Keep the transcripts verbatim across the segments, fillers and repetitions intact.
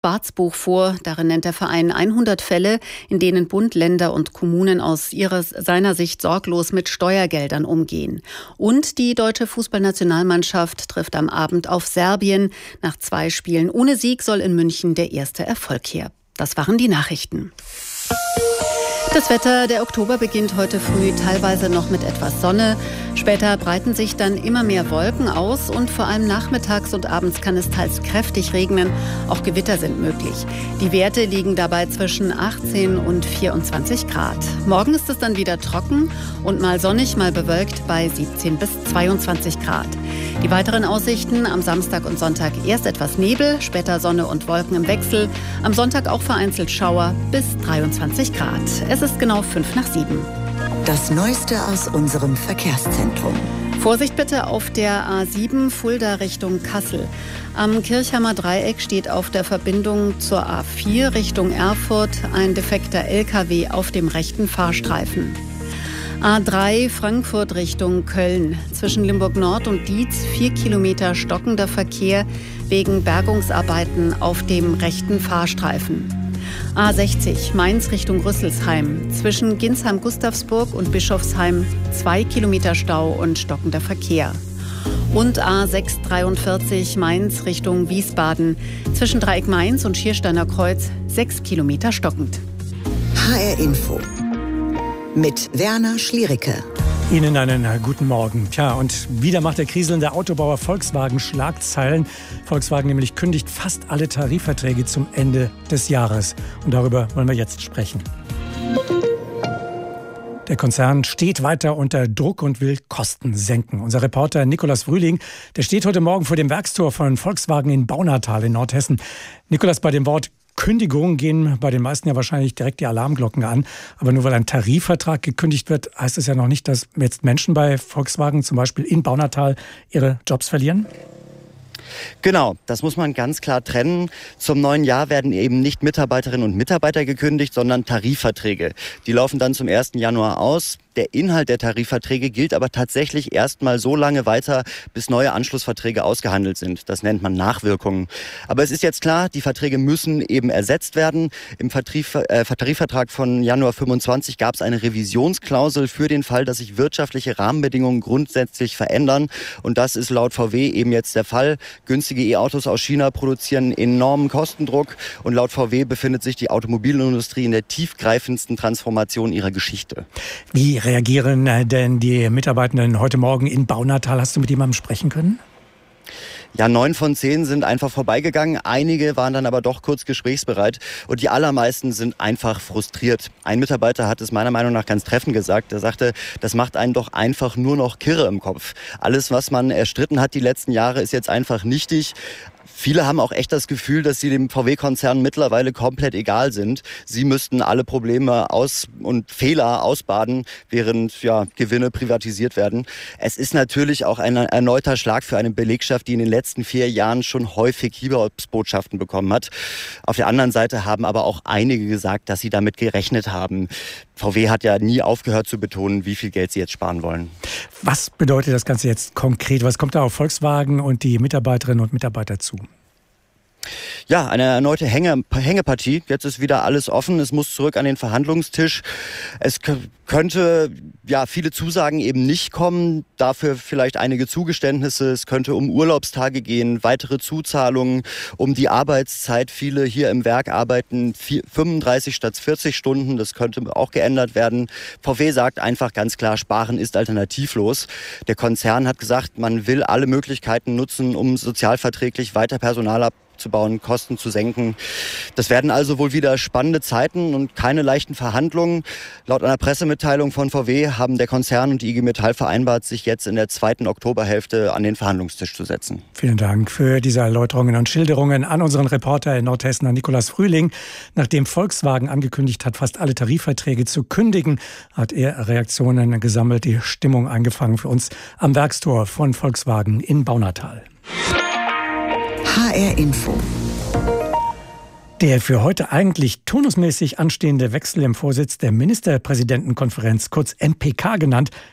Schwarzbuch vor. Darin nennt der Verein hundert Fälle, in denen Bund, Länder und Kommunen aus ihrer, seiner Sicht sorglos mit Steuergeldern umgehen. Und die deutsche Fußballnationalmannschaft trifft am Abend auf Serbien. Nach zwei Spielen ohne Sieg soll in München der erste Erfolg her. Das waren die Nachrichten. Das Wetter, der Oktober beginnt heute früh teilweise noch mit etwas Sonne. Später breiten sich dann immer mehr Wolken aus und vor allem nachmittags und abends kann es teils kräftig regnen. Auch Gewitter sind möglich. Die Werte liegen dabei zwischen achtzehn und vierundzwanzig Grad. Morgen ist es dann wieder trocken und mal sonnig, mal bewölkt bei siebzehn bis zweiundzwanzig Grad. Die weiteren Aussichten: am Samstag und Sonntag erst etwas Nebel, später Sonne und Wolken im Wechsel. Am Sonntag auch vereinzelt Schauer bis dreiundzwanzig Grad. Es ist genau fünf nach sieben. Das Neueste aus unserem Verkehrszentrum. Vorsicht bitte auf der A sieben Fulda Richtung Kassel. Am Kirchheimer Dreieck steht auf der Verbindung zur A vier Richtung Erfurt ein defekter L K W auf dem rechten Fahrstreifen. A drei Frankfurt Richtung Köln. Zwischen Limburg Nord und Dietz vier Kilometer stockender Verkehr wegen Bergungsarbeiten auf dem rechten Fahrstreifen. A sechzig Mainz Richtung Rüsselsheim. Zwischen Ginsheim-Gustavsburg und Bischofsheim zwei Kilometer Stau und stockender Verkehr. Und A sechshundertdreiundvierzig Mainz Richtung Wiesbaden. Zwischen Dreieck Mainz und Schiersteiner Kreuz sechs Kilometer stockend. H R Info mit Werner Schliericke. Ihnen einen guten Morgen. Tja, und wieder macht der kriselnde Autobauer Volkswagen Schlagzeilen. Volkswagen nämlich kündigt fast alle Tarifverträge zum Ende des Jahres. Und darüber wollen wir jetzt sprechen. Der Konzern steht weiter unter Druck und will Kosten senken. Unser Reporter Nikolaus Frühling, der steht heute Morgen vor dem Werkstor von Volkswagen in Baunatal in Nordhessen. Nikolaus, bei dem Wort Kündigung gehen bei den meisten ja wahrscheinlich direkt die Alarmglocken an. Aber nur weil ein Tarifvertrag gekündigt wird, heißt es ja noch nicht, dass jetzt Menschen bei Volkswagen zum Beispiel in Baunatal ihre Jobs verlieren? Genau, das muss man ganz klar trennen. Zum neuen Jahr werden eben nicht Mitarbeiterinnen und Mitarbeiter gekündigt, sondern Tarifverträge. Die laufen dann zum ersten Januar aus. Der Inhalt der Tarifverträge gilt aber tatsächlich erst mal so lange weiter, bis neue Anschlussverträge ausgehandelt sind. Das nennt man Nachwirkungen. Aber es ist jetzt klar, die Verträge müssen eben ersetzt werden. Im Vertrieb, äh, Tarifvertrag von Januar fünfundzwanzig gab es eine Revisionsklausel für den Fall, dass sich wirtschaftliche Rahmenbedingungen grundsätzlich verändern. Und das ist laut V W eben jetzt der Fall. Günstige E-Autos aus China produzieren enormen Kostendruck. Und laut V W befindet sich die Automobilindustrie in der tiefgreifendsten Transformation ihrer Geschichte. Wie reagieren denn die Mitarbeitenden heute Morgen in Baunatal? Hast du mit jemandem sprechen können? Ja, neun von zehn sind einfach vorbeigegangen. Einige waren dann aber doch kurz gesprächsbereit. Und die allermeisten sind einfach frustriert. Ein Mitarbeiter hat es meiner Meinung nach ganz treffend gesagt. Er sagte, das macht einen doch einfach nur noch kirre im Kopf. Alles, was man erstritten hat die letzten Jahre, ist jetzt einfach nichtig. Viele haben auch echt das Gefühl, dass sie dem V W-Konzern mittlerweile komplett egal sind. Sie müssten alle Probleme aus und Fehler ausbaden, während ja, Gewinne privatisiert werden. Es ist natürlich auch ein erneuter Schlag für eine Belegschaft, die in den letzten vier Jahren schon häufig Hiobsbotschaften bekommen hat. Auf der anderen Seite haben aber auch einige gesagt, dass sie damit gerechnet haben. V W hat ja nie aufgehört zu betonen, wie viel Geld sie jetzt sparen wollen. Was bedeutet das Ganze jetzt konkret? Was kommt da auf Volkswagen und die Mitarbeiterinnen und Mitarbeiter zu? Ja, eine erneute Hänge, Hängepartie. Jetzt ist wieder alles offen. Es muss zurück an den Verhandlungstisch. Es k- könnte ja viele Zusagen eben nicht kommen. Dafür vielleicht einige Zugeständnisse. Es könnte um Urlaubstage gehen, weitere Zuzahlungen, um die Arbeitszeit. Viele hier im Werk arbeiten fünfunddreißig statt vierzig Stunden. Das könnte auch geändert werden. V W sagt einfach ganz klar, Sparen ist alternativlos. Der Konzern hat gesagt, man will alle Möglichkeiten nutzen, um sozialverträglich weiter Personal abzubauen. Bauen, Kosten zu senken. Das werden also wohl wieder spannende Zeiten und keine leichten Verhandlungen. Laut einer Pressemitteilung von V W haben der Konzern und die I G Metall vereinbart, sich jetzt in der zweiten Oktoberhälfte an den Verhandlungstisch zu setzen. Vielen Dank für diese Erläuterungen und Schilderungen an unseren Reporter in Nordhessen, an Nikolaus Frühling. Nachdem Volkswagen angekündigt hat, fast alle Tarifverträge zu kündigen, hat er Reaktionen gesammelt, die Stimmung eingefangen für uns am Werkstor von Volkswagen in Baunatal. H R Info. Der für heute eigentlich turnusmäßig anstehende Wechsel im Vorsitz der Ministerpräsidentenkonferenz, kurz M P K genannt,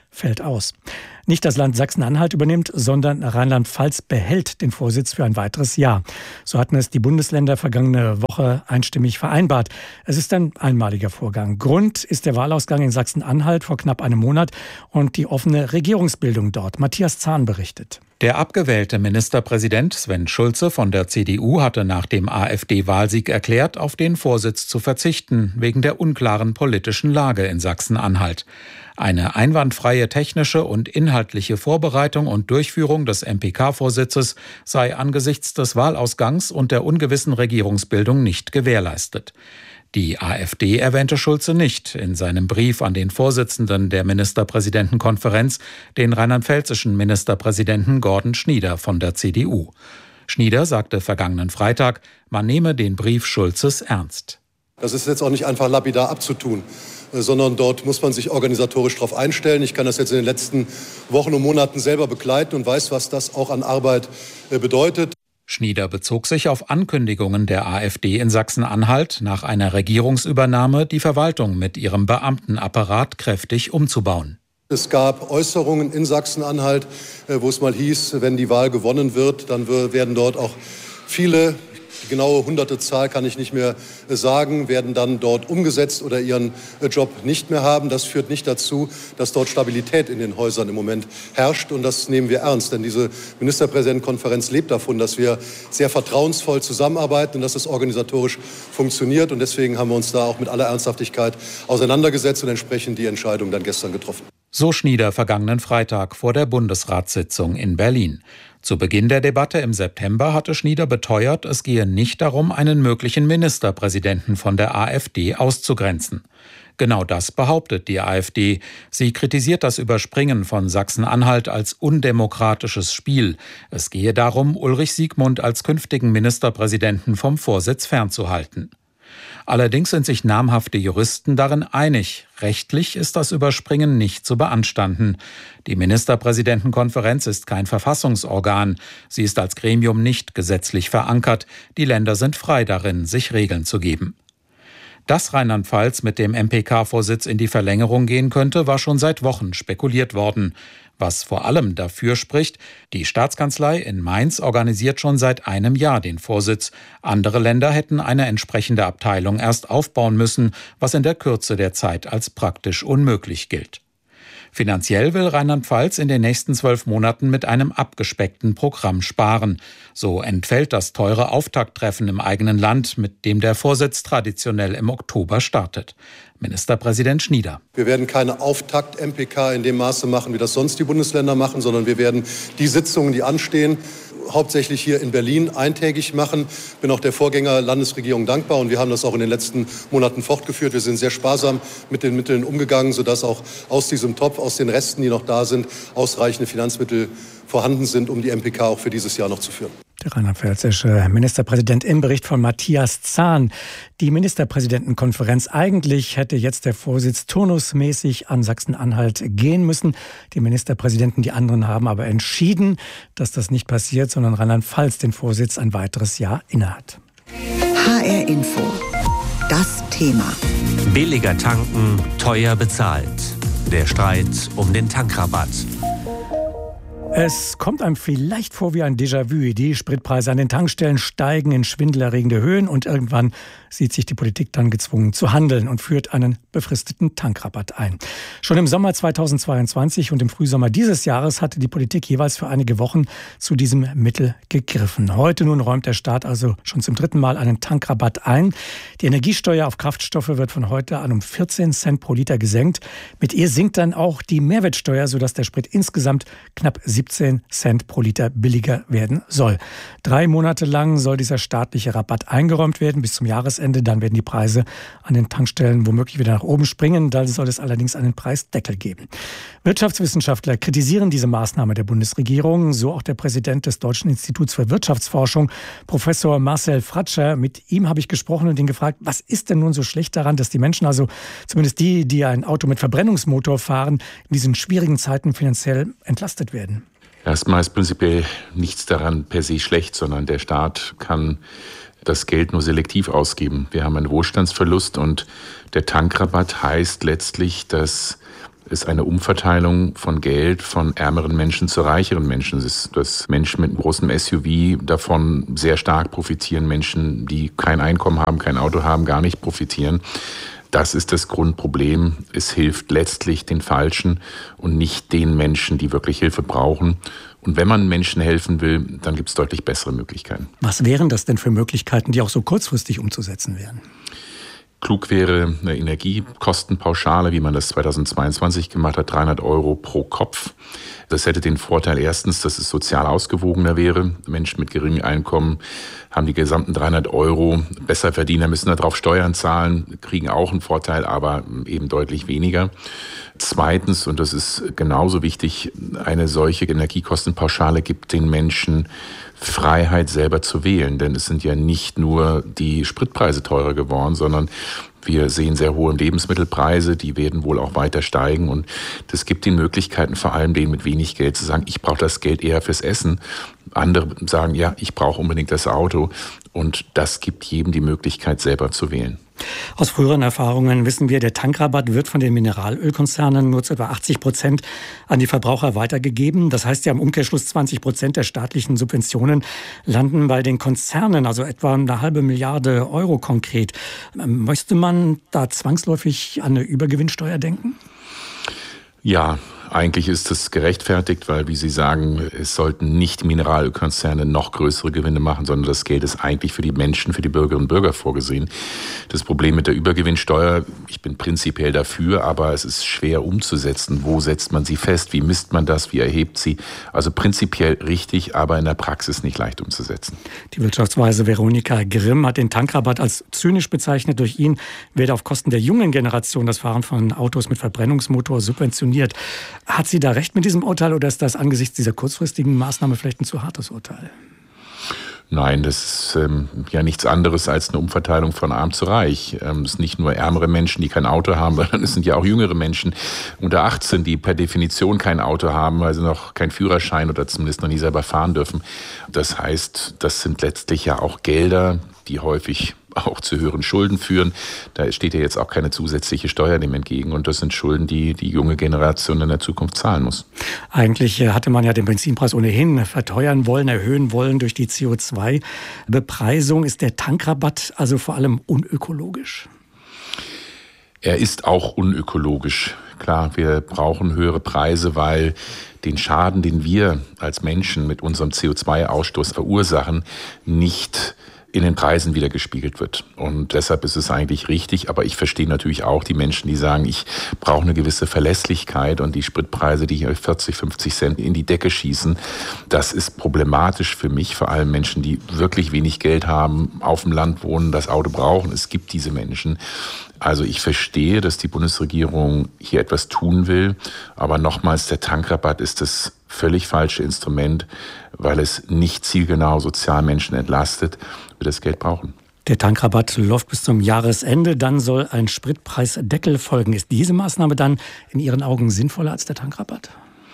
fällt aus. Nicht das Land Sachsen-Anhalt übernimmt, sondern Rheinland-Pfalz behält den Vorsitz für ein weiteres Jahr. So hatten es die Bundesländer vergangene Woche einstimmig vereinbart. Es ist ein einmaliger Vorgang. Grund ist der Wahlausgang in Sachsen-Anhalt vor knapp einem Monat und die offene Regierungsbildung dort. Matthias Zahn berichtet. Der abgewählte Ministerpräsident Sven Schulze von der C D U hatte nach dem AfD-Wahlsieg erklärt, auf den Vorsitz zu verzichten, wegen der unklaren politischen Lage in Sachsen-Anhalt. Eine einwandfreie technische und inhaltliche Vorbereitung und Durchführung des M P K-Vorsitzes sei angesichts des Wahlausgangs und der ungewissen Regierungsbildung nicht gewährleistet. Die AfD erwähnte Schulze nicht in seinem Brief an den Vorsitzenden der Ministerpräsidentenkonferenz, den rheinland-pfälzischen Ministerpräsidenten Gordon Schnieder von der C D U. Schnieder sagte vergangenen Freitag, man nehme den Brief Schulzes ernst. Das ist jetzt auch nicht einfach lapidar abzutun, sondern dort muss man sich organisatorisch darauf einstellen. Ich kann das jetzt in den letzten Wochen und Monaten selber begleiten und weiß, was das auch an Arbeit bedeutet. Schnieder bezog sich auf Ankündigungen der AfD in Sachsen-Anhalt, nach einer Regierungsübernahme die Verwaltung mit ihrem Beamtenapparat kräftig umzubauen. Es gab Äußerungen in Sachsen-Anhalt, wo es mal hieß, wenn die Wahl gewonnen wird, dann werden dort auch viele, die genaue hunderte Zahl kann ich nicht mehr sagen, werden dann dort umgesetzt oder ihren Job nicht mehr haben. Das führt nicht dazu, dass dort Stabilität in den Häusern im Moment herrscht. Und das nehmen wir ernst, denn diese Ministerpräsidentenkonferenz lebt davon, dass wir sehr vertrauensvoll zusammenarbeiten und dass es organisatorisch funktioniert. Und deswegen haben wir uns da auch mit aller Ernsthaftigkeit auseinandergesetzt und entsprechend die Entscheidung dann gestern getroffen. So Schnieder vergangenen Freitag vor der Bundesratssitzung in Berlin. Zu Beginn der Debatte im September hatte Schnieder beteuert, es gehe nicht darum, einen möglichen Ministerpräsidenten von der AfD auszugrenzen. Genau das behauptet die AfD. Sie kritisiert das Überspringen von Sachsen-Anhalt als undemokratisches Spiel. Es gehe darum, Ulrich Siegmund als künftigen Ministerpräsidenten vom Vorsitz fernzuhalten. Allerdings sind sich namhafte Juristen darin einig. Rechtlich ist das Überspringen nicht zu beanstanden. Die Ministerpräsidentenkonferenz ist kein Verfassungsorgan. Sie ist als Gremium nicht gesetzlich verankert. Die Länder sind frei darin, sich Regeln zu geben. Dass Rheinland-Pfalz mit dem M P K-Vorsitz in die Verlängerung gehen könnte, war schon seit Wochen spekuliert worden. Was vor allem dafür spricht, die Staatskanzlei in Mainz organisiert schon seit einem Jahr den Vorsitz. Andere Länder hätten eine entsprechende Abteilung erst aufbauen müssen, was in der Kürze der Zeit als praktisch unmöglich gilt. Finanziell will Rheinland-Pfalz in den nächsten zwölf Monaten mit einem abgespeckten Programm sparen. So entfällt das teure Auftakttreffen im eigenen Land, mit dem der Vorsitz traditionell im Oktober startet. Ministerpräsident Schnieder. Wir werden keine Auftakt-M P K in dem Maße machen, wie das sonst die Bundesländer machen, sondern wir werden die Sitzungen, die anstehen, hauptsächlich hier in Berlin eintägig machen. Ich bin auch der Vorgänger-Landesregierung dankbar und wir haben das auch in den letzten Monaten fortgeführt. Wir sind sehr sparsam mit den Mitteln umgegangen, sodass auch aus diesem Topf, aus den Resten, die noch da sind, ausreichende Finanzmittel vorhanden sind, um die M P K auch für dieses Jahr noch zu führen. Der rheinland-pfälzische Ministerpräsident im Bericht von Matthias Zahn. Die Ministerpräsidentenkonferenz, eigentlich hätte jetzt der Vorsitz turnusmäßig an Sachsen-Anhalt gehen müssen. Die Ministerpräsidenten, die anderen, haben aber entschieden, dass das nicht passiert, sondern Rheinland-Pfalz den Vorsitz ein weiteres Jahr innehat. H R Info. Das Thema. Billiger tanken, teuer bezahlt. Der Streit um den Tankrabatt. Es kommt einem vielleicht vor wie ein Déjà-vu. Die Spritpreise an den Tankstellen steigen in schwindelerregende Höhen und irgendwann sieht sich die Politik dann gezwungen zu handeln und führt einen befristeten Tankrabatt ein. Schon im Sommer zweitausendzweiundzwanzig und im Frühsommer dieses Jahres hatte die Politik jeweils für einige Wochen zu diesem Mittel gegriffen. Heute nun räumt der Staat also schon zum dritten Mal einen Tankrabatt ein. Die Energiesteuer auf Kraftstoffe wird von heute an um vierzehn Cent pro Liter gesenkt. Mit ihr sinkt dann auch die Mehrwertsteuer, sodass der Sprit insgesamt knapp siebzehn Cent pro Liter billiger werden soll. Drei Monate lang soll dieser staatliche Rabatt eingeräumt werden, bis zum Jahresende. Dann werden die Preise an den Tankstellen womöglich wieder nach oben springen. Da soll es allerdings einen Preisdeckel geben. Wirtschaftswissenschaftler kritisieren diese Maßnahme der Bundesregierung. So auch der Präsident des Deutschen Instituts für Wirtschaftsforschung, Professor Marcel Fratscher. Mit ihm habe ich gesprochen und ihn gefragt, was ist denn nun so schlecht daran, dass die Menschen, also zumindest die, die ein Auto mit Verbrennungsmotor fahren, in diesen schwierigen Zeiten finanziell entlastet werden? Erstmal ist prinzipiell nichts daran per se schlecht, sondern der Staat kann das Geld nur selektiv ausgeben. Wir haben einen Wohlstandsverlust und der Tankrabatt heißt letztlich, dass ist eine Umverteilung von Geld von ärmeren Menschen zu reicheren Menschen. Es ist, dass Menschen mit einem großen S U V davon sehr stark profitieren, Menschen, die kein Einkommen haben, kein Auto haben, gar nicht profitieren. Das ist das Grundproblem. Es hilft letztlich den Falschen und nicht den Menschen, die wirklich Hilfe brauchen. Und wenn man Menschen helfen will, dann gibt es deutlich bessere Möglichkeiten. Was wären das denn für Möglichkeiten, die auch so kurzfristig umzusetzen wären? Klug wäre eine Energiekostenpauschale, wie man das zweitausendzweiundzwanzig gemacht hat, dreihundert Euro pro Kopf. Das hätte den Vorteil erstens, dass es sozial ausgewogener wäre. Menschen mit geringem Einkommen haben die gesamten dreihundert Euro. Besserverdiener müssen darauf Steuern zahlen, kriegen auch einen Vorteil, aber eben deutlich weniger. Zweitens, und das ist genauso wichtig, eine solche Energiekostenpauschale gibt den Menschen Freiheit, selber zu wählen. Denn es sind ja nicht nur die Spritpreise teurer geworden, sondern wir sehen sehr hohe Lebensmittelpreise, die werden wohl auch weiter steigen. Und das gibt den Möglichkeiten, vor allem denen mit wenig Geld, zu sagen, ich brauche das Geld eher fürs Essen. Andere sagen, ja, ich brauche unbedingt das Auto. Und das gibt jedem die Möglichkeit, selber zu wählen. Aus früheren Erfahrungen wissen wir, der Tankrabatt wird von den Mineralölkonzernen nur zu etwa achtzig Prozent an die Verbraucher weitergegeben. Das heißt ja im Umkehrschluss zwanzig Prozent der staatlichen Subventionen landen bei den Konzernen, also etwa eine halbe Milliarde Euro konkret. Möchte man da zwangsläufig an eine Übergewinnsteuer denken? Ja, eigentlich ist es gerechtfertigt, weil, wie Sie sagen, es sollten nicht Mineralölkonzerne noch größere Gewinne machen, sondern das Geld ist eigentlich für die Menschen, für die Bürgerinnen und Bürger vorgesehen. Das Problem mit der Übergewinnsteuer, ich bin prinzipiell dafür, aber es ist schwer umzusetzen. Wo setzt man sie fest? Wie misst man das? Wie erhebt sie? Also prinzipiell richtig, aber in der Praxis nicht leicht umzusetzen. Die Wirtschaftsweise Veronika Grimm hat den Tankrabatt als zynisch bezeichnet. Durch ihn werde auf Kosten der jungen Generation das Fahren von Autos mit Verbrennungsmotor subventioniert. Hat sie da recht mit diesem Urteil oder ist das angesichts dieser kurzfristigen Maßnahme vielleicht ein zu hartes Urteil? Nein, das ist ähm, ja nichts anderes als eine Umverteilung von arm zu reich. Ähm, es sind nicht nur ärmere Menschen, die kein Auto haben, sondern es sind ja auch jüngere Menschen unter achtzehn, die per Definition kein Auto haben, weil sie noch keinen Führerschein oder zumindest noch nie selber fahren dürfen. Das heißt, das sind letztlich ja auch Gelder, die häufig auch zu höheren Schulden führen. Da steht ja jetzt auch keine zusätzliche Steuer dem entgegen. Und das sind Schulden, die die junge Generation in der Zukunft zahlen muss. Eigentlich hatte man ja den Benzinpreis ohnehin verteuern wollen, erhöhen wollen durch die C O zwei Bepreisung. Ist der Tankrabatt also vor allem unökologisch? Er ist auch unökologisch. Klar, wir brauchen höhere Preise, weil den Schaden, den wir als Menschen mit unserem C O zwei Ausstoß verursachen, nicht in den Preisen wieder gespiegelt wird. Und deshalb ist es eigentlich richtig, aber ich verstehe natürlich auch die Menschen, die sagen, ich brauche eine gewisse Verlässlichkeit und die Spritpreise, die hier vierzig, fünfzig Cent in die Decke schießen, das ist problematisch für mich, vor allem Menschen, die wirklich wenig Geld haben, auf dem Land wohnen, das Auto brauchen. Es gibt diese Menschen. Also ich verstehe, dass die Bundesregierung hier etwas tun will, aber nochmals, der Tankrabatt ist das völlig falsche Instrument, weil es nicht zielgenau Sozialmenschen entlastet, die das Geld brauchen. Der Tankrabatt läuft bis zum Jahresende, dann soll ein Spritpreisdeckel folgen. Ist diese Maßnahme dann in Ihren Augen sinnvoller als der Tankrabatt?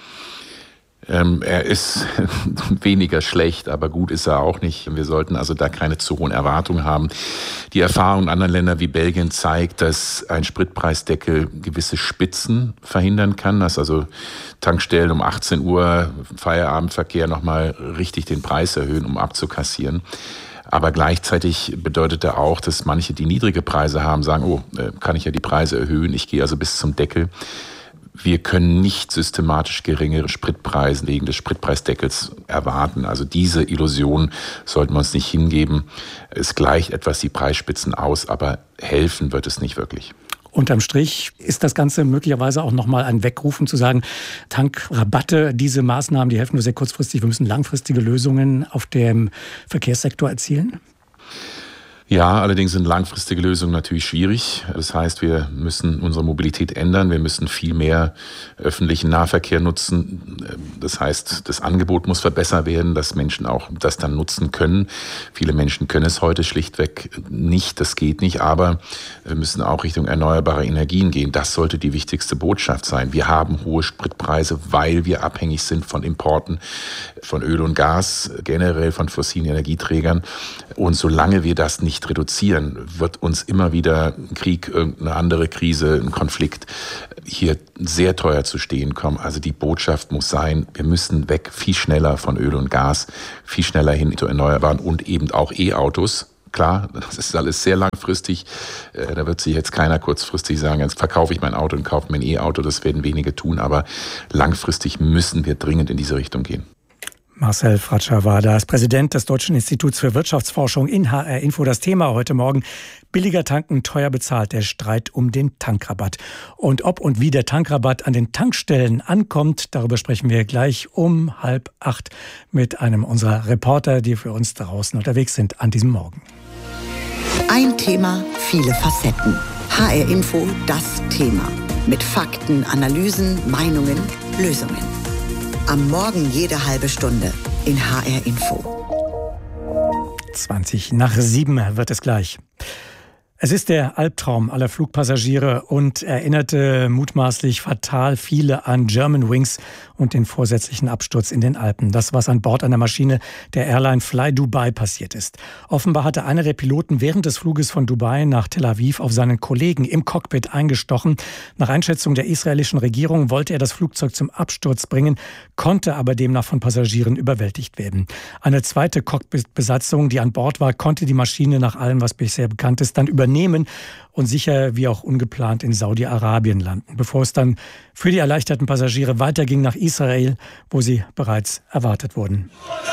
Ähm, er ist weniger schlecht, aber gut ist er auch nicht. Wir sollten also da keine zu hohen Erwartungen haben. Die Erfahrung in anderen Ländern wie Belgien zeigt, dass ein Spritpreisdeckel gewisse Spitzen verhindern kann, dass also Tankstellen um achtzehn Uhr Feierabendverkehr nochmal richtig den Preis erhöhen, um abzukassieren. Aber gleichzeitig bedeutet er auch, dass manche, die niedrige Preise haben, sagen, oh, kann ich ja die Preise erhöhen, ich gehe also bis zum Deckel. Wir können nicht systematisch geringere Spritpreise wegen des Spritpreisdeckels erwarten. Also diese Illusion sollten wir uns nicht hingeben. Es gleicht etwas die Preisspitzen aus, aber helfen wird es nicht wirklich. Unterm Strich ist das Ganze möglicherweise auch nochmal ein Wegrufen zu sagen, Tankrabatte, diese Maßnahmen, die helfen nur sehr kurzfristig. Wir müssen langfristige Lösungen auf dem Verkehrssektor erzielen. Ja, allerdings sind langfristige Lösungen natürlich schwierig. Das heißt, wir müssen unsere Mobilität ändern. Wir müssen viel mehr öffentlichen Nahverkehr nutzen. Das heißt, das Angebot muss verbessert werden, dass Menschen auch das dann nutzen können. Viele Menschen können es heute schlichtweg nicht. Das geht nicht. Aber wir müssen auch Richtung erneuerbare Energien gehen. Das sollte die wichtigste Botschaft sein. Wir haben hohe Spritpreise, weil wir abhängig sind von Importen von Öl und Gas, generell von fossilen Energieträgern. Und solange wir das nicht nicht reduzieren, wird uns immer wieder ein Krieg, irgendeine andere Krise, ein Konflikt hier sehr teuer zu stehen kommen. Also die Botschaft muss sein, wir müssen weg viel schneller von Öl und Gas, viel schneller hin zu Erneuerbaren und eben auch E-Autos. Klar, das ist alles sehr langfristig. Da wird sich jetzt keiner kurzfristig sagen, jetzt verkaufe ich mein Auto und kaufe mir ein E-Auto. Das werden wenige tun, aber langfristig müssen wir dringend in diese Richtung gehen. Marcel Fratscher war da als Präsident des Deutschen Instituts für Wirtschaftsforschung in H R Info. Das Thema heute Morgen: billiger tanken, teuer bezahlt, der Streit um den Tankrabatt. Und ob und wie der Tankrabatt an den Tankstellen ankommt, darüber sprechen wir gleich um halb acht mit einem unserer Reporter, die für uns draußen unterwegs sind an diesem Morgen. Ein Thema, viele Facetten. H R Info, das Thema. Mit Fakten, Analysen, Meinungen, Lösungen. Am Morgen jede halbe Stunde in H R Info. zwanzig nach sieben wird es gleich. Es ist der Albtraum aller Flugpassagiere und erinnerte mutmaßlich fatal viele an Germanwings und den vorsätzlichen Absturz in den Alpen. Das, was an Bord einer Maschine der Airline Fly Dubai passiert ist. Offenbar hatte einer der Piloten während des Fluges von Dubai nach Tel Aviv auf seinen Kollegen im Cockpit eingestochen. Nach Einschätzung der israelischen Regierung wollte er das Flugzeug zum Absturz bringen, konnte aber demnach von Passagieren überwältigt werden. Eine zweite Cockpit-Besatzung, die an Bord war, konnte die Maschine nach allem, was bisher bekannt ist, dann übernehmen und sicher wie auch ungeplant in Saudi-Arabien landen, bevor es dann für die erleichterten Passagiere weiterging nach Israel, wo sie bereits erwartet wurden.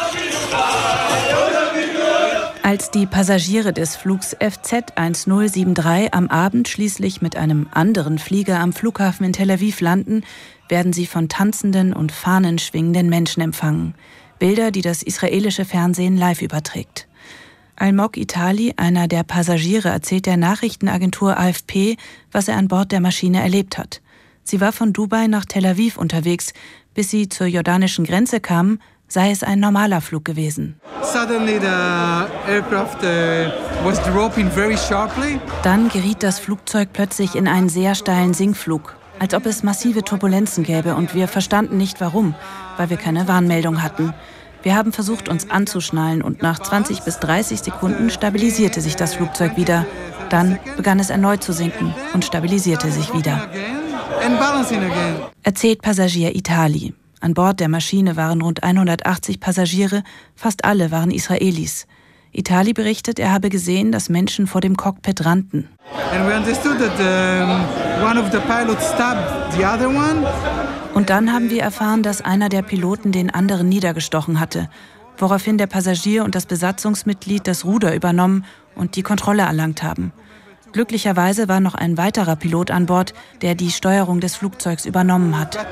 Als die Passagiere des Flugs F Z eins null sieben drei am Abend schließlich mit einem anderen Flieger am Flughafen in Tel Aviv landen, werden sie von tanzenden und fahnenschwingenden Menschen empfangen. Bilder, die das israelische Fernsehen live überträgt. Almog Itali, einer der Passagiere, erzählt der Nachrichtenagentur A F P, was er an Bord der Maschine erlebt hat. Sie war von Dubai nach Tel Aviv unterwegs. Bis sie zur jordanischen Grenze kamen, sei es ein normaler Flug gewesen. Dann geriet das Flugzeug plötzlich in einen sehr steilen Sinkflug, als ob es massive Turbulenzen gäbe, und wir verstanden nicht warum, weil wir keine Warnmeldung hatten. Wir haben versucht, uns anzuschnallen, und nach zwanzig bis dreißig Sekunden stabilisierte sich das Flugzeug wieder. Dann begann es erneut zu sinken und stabilisierte sich wieder. Erzählt Passagier Itali. An Bord der Maschine waren rund hundertachtzig Passagiere, fast alle waren Israelis. Itali berichtet, er habe gesehen, dass Menschen vor dem Cockpit rannten. Und dann haben wir erfahren, dass einer der Piloten den anderen niedergestochen hatte, woraufhin der Passagier und das Besatzungsmitglied das Ruder übernommen und die Kontrolle erlangt haben. Glücklicherweise war noch ein weiterer Pilot an Bord, der die Steuerung des Flugzeugs übernommen hat.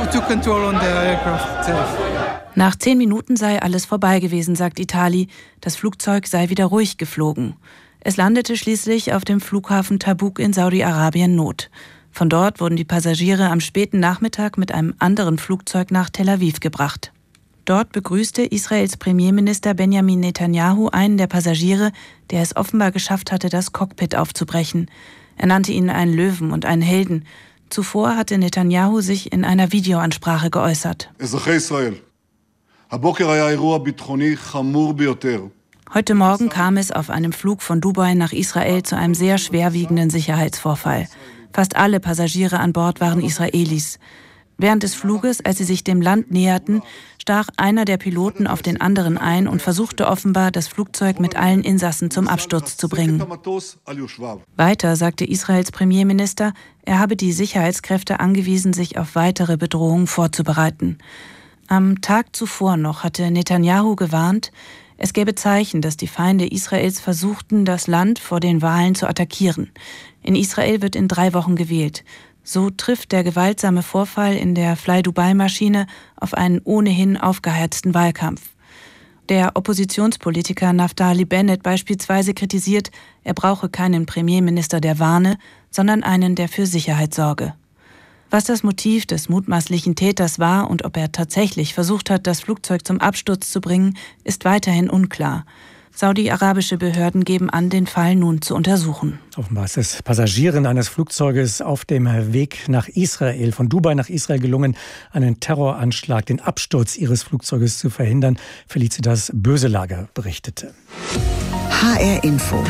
Nach zehn Minuten sei alles vorbei gewesen, sagt Itali. Das Flugzeug sei wieder ruhig geflogen. Es landete schließlich auf dem Flughafen Tabuk in Saudi-Arabien Not. Von dort wurden die Passagiere am späten Nachmittag mit einem anderen Flugzeug nach Tel Aviv gebracht. Dort begrüßte Israels Premierminister Benjamin Netanyahu einen der Passagiere, der es offenbar geschafft hatte, das Cockpit aufzubrechen. Er nannte ihn einen Löwen und einen Helden. Zuvor hatte Netanyahu sich in einer Videoansprache geäußert. Heute Morgen kam es auf einem Flug von Dubai nach Israel zu einem sehr schwerwiegenden Sicherheitsvorfall. Fast alle Passagiere an Bord waren Israelis. Während des Fluges, als sie sich dem Land näherten, stach einer der Piloten auf den anderen ein und versuchte offenbar, das Flugzeug mit allen Insassen zum Absturz zu bringen. Weiter sagte Israels Premierminister, er habe die Sicherheitskräfte angewiesen, sich auf weitere Bedrohungen vorzubereiten. Am Tag zuvor noch hatte Netanyahu gewarnt, es gäbe Zeichen, dass die Feinde Israels versuchten, das Land vor den Wahlen zu attackieren. In Israel wird in drei Wochen gewählt. So trifft der gewaltsame Vorfall in der Fly-Dubai-Maschine auf einen ohnehin aufgeheizten Wahlkampf. Der Oppositionspolitiker Naftali Bennett beispielsweise kritisiert, er brauche keinen Premierminister, der warne, sondern einen, der für Sicherheit sorge. Was das Motiv des mutmaßlichen Täters war und ob er tatsächlich versucht hat, das Flugzeug zum Absturz zu bringen, ist weiterhin unklar. Saudi-arabische Behörden geben an, den Fall nun zu untersuchen. Offenbar ist es Passagieren eines Flugzeuges auf dem Weg nach Israel, von Dubai nach Israel gelungen, einen Terroranschlag, den Absturz ihres Flugzeuges zu verhindern. Felicitas Böselager berichtete. H R Info.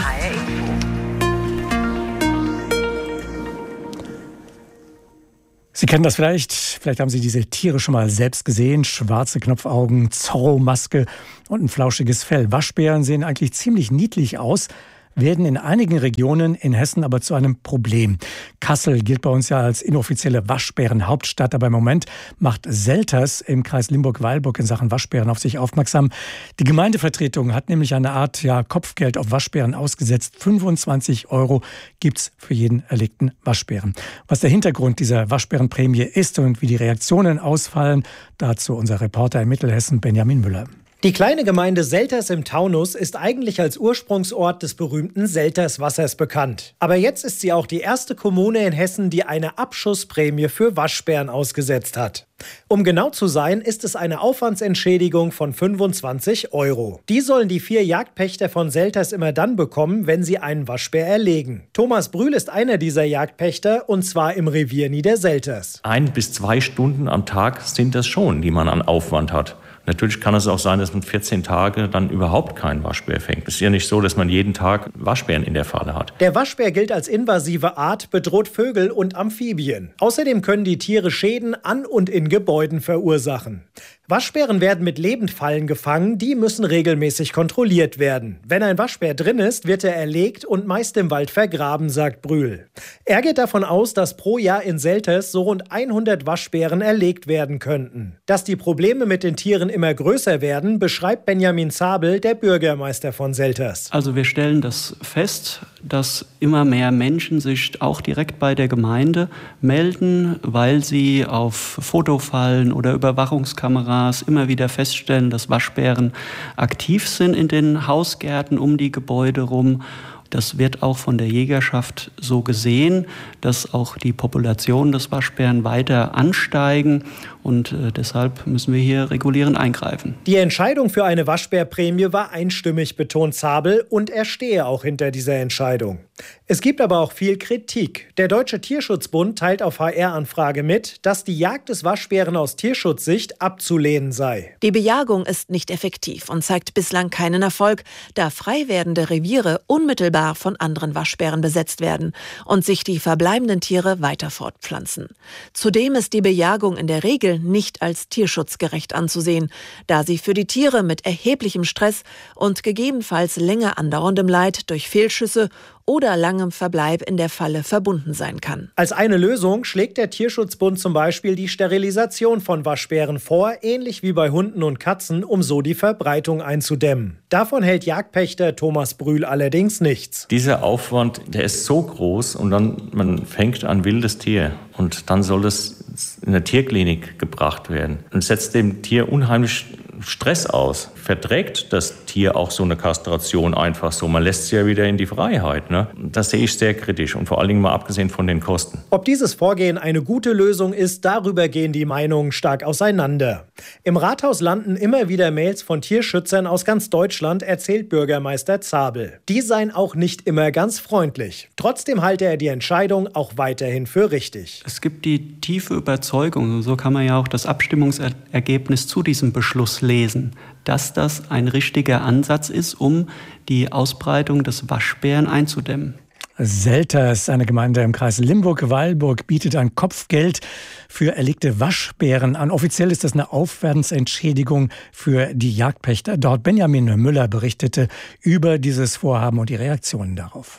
Sie kennen das vielleicht, vielleicht haben Sie diese Tiere schon mal selbst gesehen. Schwarze Knopfaugen, Zorro-Maske und ein flauschiges Fell. Waschbären sehen eigentlich ziemlich niedlich aus, werden in einigen Regionen in Hessen aber zu einem Problem. Kassel gilt bei uns ja als inoffizielle Waschbärenhauptstadt, aber im Moment macht Selters im Kreis Limburg-Weilburg in Sachen Waschbären auf sich aufmerksam. Die Gemeindevertretung hat nämlich eine Art ja, Kopfgeld auf Waschbären ausgesetzt. fünfundzwanzig Euro gibt's für jeden erlegten Waschbären. Was der Hintergrund dieser Waschbärenprämie ist und wie die Reaktionen ausfallen, dazu unser Reporter in Mittelhessen Benjamin Müller. Die kleine Gemeinde Selters im Taunus ist eigentlich als Ursprungsort des berühmten Selterswassers bekannt. Aber jetzt ist sie auch die erste Kommune in Hessen, die eine Abschussprämie für Waschbären ausgesetzt hat. Um genau zu sein, ist es eine Aufwandsentschädigung von fünfundzwanzig Euro. Die sollen die vier Jagdpächter von Selters immer dann bekommen, wenn sie einen Waschbär erlegen. Thomas Brühl ist einer dieser Jagdpächter, und zwar im Revier Niederselters. Ein bis zwei Stunden am Tag sind das schon, die man an Aufwand hat. Natürlich kann es auch sein, dass man vierzehn Tage dann überhaupt keinen Waschbär fängt. Es ist ja nicht so, dass man jeden Tag Waschbären in der Falle hat. Der Waschbär gilt als invasive Art, bedroht Vögel und Amphibien. Außerdem können die Tiere Schäden an und in Gebäuden verursachen. Waschbären werden mit Lebendfallen gefangen, die müssen regelmäßig kontrolliert werden. Wenn ein Waschbär drin ist, wird er erlegt und meist im Wald vergraben, sagt Brühl. Er geht davon aus, dass pro Jahr in Selters so rund hundert Waschbären erlegt werden könnten. Dass die Probleme mit den Tieren immer größer werden, beschreibt Benjamin Zabel, der Bürgermeister von Selters. Also wir stellen das fest, dass immer mehr Menschen sich auch direkt bei der Gemeinde melden, weil sie auf Fotofallen oder Überwachungskameras immer wieder feststellen, dass Waschbären aktiv sind in den Hausgärten um die Gebäude rum. Das wird auch von der Jägerschaft so gesehen, dass auch die Population des Waschbären weiter ansteigen. Und äh, deshalb müssen wir hier regulierend eingreifen. Die Entscheidung für eine Waschbärprämie war einstimmig, betont Zabel, und er stehe auch hinter dieser Entscheidung. Es gibt aber auch viel Kritik. Der Deutsche Tierschutzbund teilt auf H R-Anfrage mit, dass die Jagd des Waschbären aus Tierschutzsicht abzulehnen sei. Die Bejagung ist nicht effektiv und zeigt bislang keinen Erfolg, da frei werdende Reviere unmittelbar von anderen Waschbären besetzt werden und sich die verbleibenden Tiere weiter fortpflanzen. Zudem ist die Bejagung in der Regel nicht als tierschutzgerecht anzusehen, da sie für die Tiere mit erheblichem Stress und gegebenenfalls länger andauerndem Leid durch Fehlschüsse oder langem Verbleib in der Falle verbunden sein kann. Als eine Lösung schlägt der Tierschutzbund zum Beispiel die Sterilisation von Waschbären vor, ähnlich wie bei Hunden und Katzen, um so die Verbreitung einzudämmen. Davon hält Jagdpächter Thomas Brühl allerdings nichts. Dieser Aufwand, der ist so groß, und dann man fängt ein wildes Tier und dann soll das in der Tierklinik gebracht werden und setzt dem Tier unheimlich Stress aus. Verträgt das Tier auch so eine Kastration einfach so? Man lässt sie ja wieder in die Freiheit. Ne? Das sehe ich sehr kritisch, und vor allen Dingen mal abgesehen von den Kosten. Ob dieses Vorgehen eine gute Lösung ist, darüber gehen die Meinungen stark auseinander. Im Rathaus landen immer wieder Mails von Tierschützern aus ganz Deutschland, erzählt Bürgermeister Zabel. Die seien auch nicht immer ganz freundlich. Trotzdem halte er die Entscheidung auch weiterhin für richtig. Es gibt die tiefe Überzeugung, so kann man ja auch das Abstimmungsergebnis zu diesem Beschluss lesen, dass das ein richtiger Ansatz ist, um die Ausbreitung des Waschbären einzudämmen. Selters, eine Gemeinde im Kreis Limburg-Weilburg, bietet ein Kopfgeld für erlegte Waschbären an. Offiziell ist das eine Aufwandsentschädigung für die Jagdpächter. Dort Benjamin Müller berichtete über dieses Vorhaben und die Reaktionen darauf.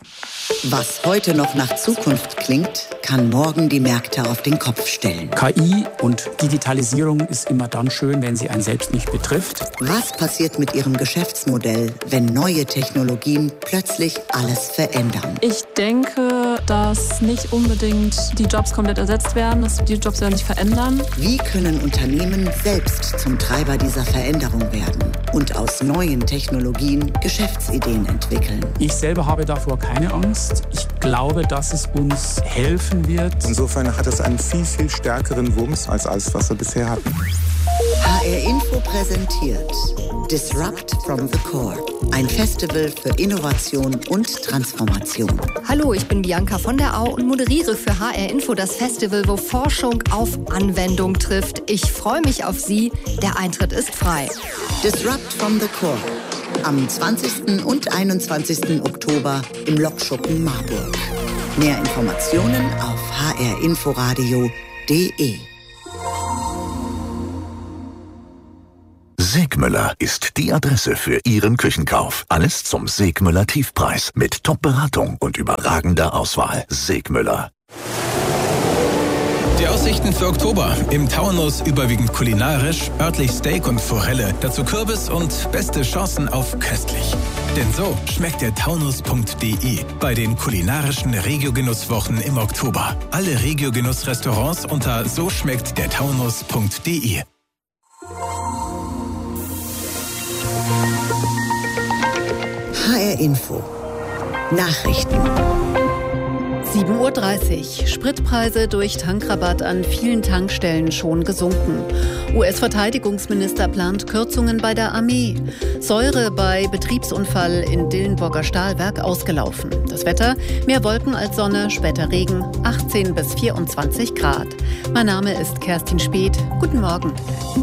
Was heute noch nach Zukunft klingt, kann morgen die Märkte auf den Kopf stellen. K I und Digitalisierung ist immer dann schön, wenn sie einen selbst nicht betrifft. Was passiert mit Ihrem Geschäftsmodell, wenn neue Technologien plötzlich alles verändern? Ich denke, dass nicht unbedingt die Jobs komplett ersetzt werden, dass die Jobs werden sich verändern. Wie können Unternehmen selbst zum Treiber dieser Veränderung werden und aus neuen Technologien Geschäftsideen entwickeln? Ich selber habe davor keine Angst. Ich glaube, dass es uns helfen wird. Insofern hat es einen viel, viel stärkeren Wumms als alles, was wir bisher hatten. H R Info präsentiert Disrupt from the Core, ein Festival für Innovation und Transformation. Hallo, ich bin Bianca von der Au und moderiere für H R Info das Festival, wo Forschung auf Anwendung trifft. Ich freue mich auf Sie. Der Eintritt ist frei. Disrupt from the Core. Am zwanzigsten und einundzwanzigsten Oktober im Lokschuppen Marburg. Mehr Informationen auf h r inforadio punkt de. Segmüller ist die Adresse für Ihren Küchenkauf. Alles zum Segmüller Tiefpreis mit Top-Beratung und überragender Auswahl. Segmüller. Die Aussichten für Oktober. Im Taunus überwiegend kulinarisch, örtlich Steak und Forelle, dazu Kürbis und beste Chancen auf köstlich. Denn so schmeckt der Taunus punkt de bei den kulinarischen Regio-Genusswochen im Oktober. Alle Regio-Genuss-Restaurants unter so schmeckt der Taunus punkt de. H R Info. Nachrichten. sieben Uhr dreißig. Spritpreise durch Tankrabatt an vielen Tankstellen schon gesunken. U S-Verteidigungsminister plant Kürzungen bei der Armee. Säure bei Betriebsunfall in Dillenburger Stahlwerk ausgelaufen. Das Wetter: mehr Wolken als Sonne, später Regen, achtzehn bis vierundzwanzig Grad. Mein Name ist Kerstin Speth. Guten Morgen.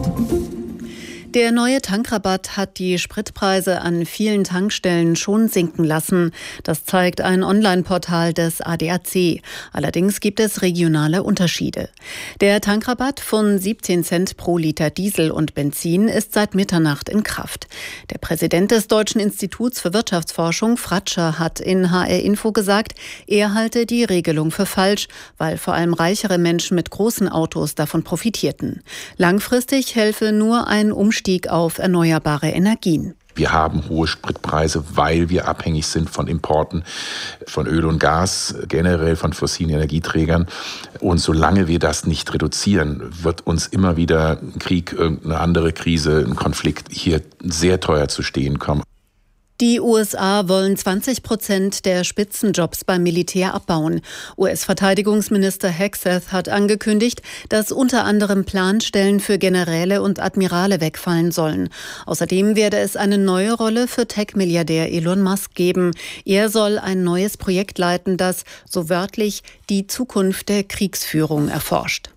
Der neue Tankrabatt hat die Spritpreise an vielen Tankstellen schon sinken lassen. Das zeigt ein Online-Portal des A D A C. Allerdings gibt es regionale Unterschiede. Der Tankrabatt von siebzehn Cent pro Liter Diesel und Benzin ist seit Mitternacht in Kraft. Der Präsident des Deutschen Instituts für Wirtschaftsforschung, Fratscher, hat in H R Info gesagt, er halte die Regelung für falsch, weil vor allem reichere Menschen mit großen Autos davon profitierten. Langfristig helfe nur ein Umstieg auf erneuerbare Energien. Wir haben hohe Spritpreise, weil wir abhängig sind von Importen von Öl und Gas, generell von fossilen Energieträgern. Und solange wir das nicht reduzieren, wird uns immer wieder ein Krieg, irgendeine andere Krise, ein Konflikt hier sehr teuer zu stehen kommen. Die U S A wollen zwanzig Prozent der Spitzenjobs beim Militär abbauen. U S-Verteidigungsminister Hegseth hat angekündigt, dass unter anderem Planstellen für Generäle und Admirale wegfallen sollen. Außerdem werde es eine neue Rolle für Tech-Milliardär Elon Musk geben. Er soll ein neues Projekt leiten, das, so wörtlich, die Zukunft der Kriegsführung erforscht.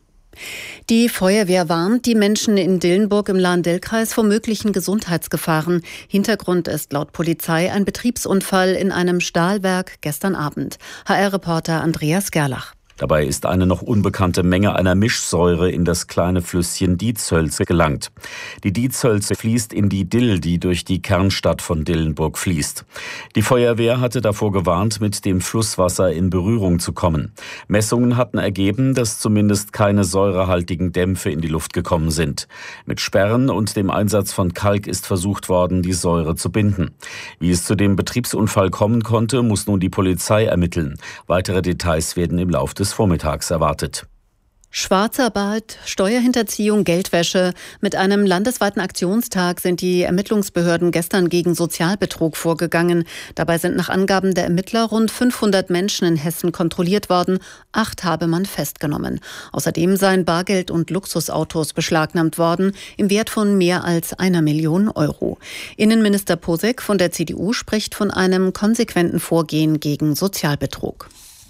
Die Feuerwehr warnt die Menschen in Dillenburg im Lahn-Dill-Kreis vor möglichen Gesundheitsgefahren. Hintergrund ist laut Polizei ein Betriebsunfall in einem Stahlwerk gestern Abend. H R-Reporter Andreas Gerlach. Dabei ist eine noch unbekannte Menge einer Mischsäure in das kleine Flüsschen Diezhölze gelangt. Die Diezhölze fließt in die Dill, die durch die Kernstadt von Dillenburg fließt. Die Feuerwehr hatte davor gewarnt, mit dem Flusswasser in Berührung zu kommen. Messungen hatten ergeben, dass zumindest keine säurehaltigen Dämpfe in die Luft gekommen sind. Mit Sperren und dem Einsatz von Kalk ist versucht worden, die Säure zu binden. Wie es zu dem Betriebsunfall kommen konnte, muss nun die Polizei ermitteln. Weitere Details werden im Laufe des Vormittags erwartet. Schwarzarbeit, Steuerhinterziehung, Geldwäsche. Mit einem landesweiten Aktionstag sind die Ermittlungsbehörden gestern gegen Sozialbetrug vorgegangen. Dabei sind nach Angaben der Ermittler rund fünfhundert Menschen in Hessen kontrolliert worden. Acht habe man festgenommen. Außerdem seien Bargeld und Luxusautos beschlagnahmt worden im Wert von mehr als einer Million Euro. Innenminister Posek von der C D U spricht von einem konsequenten Vorgehen gegen Sozialbetrug.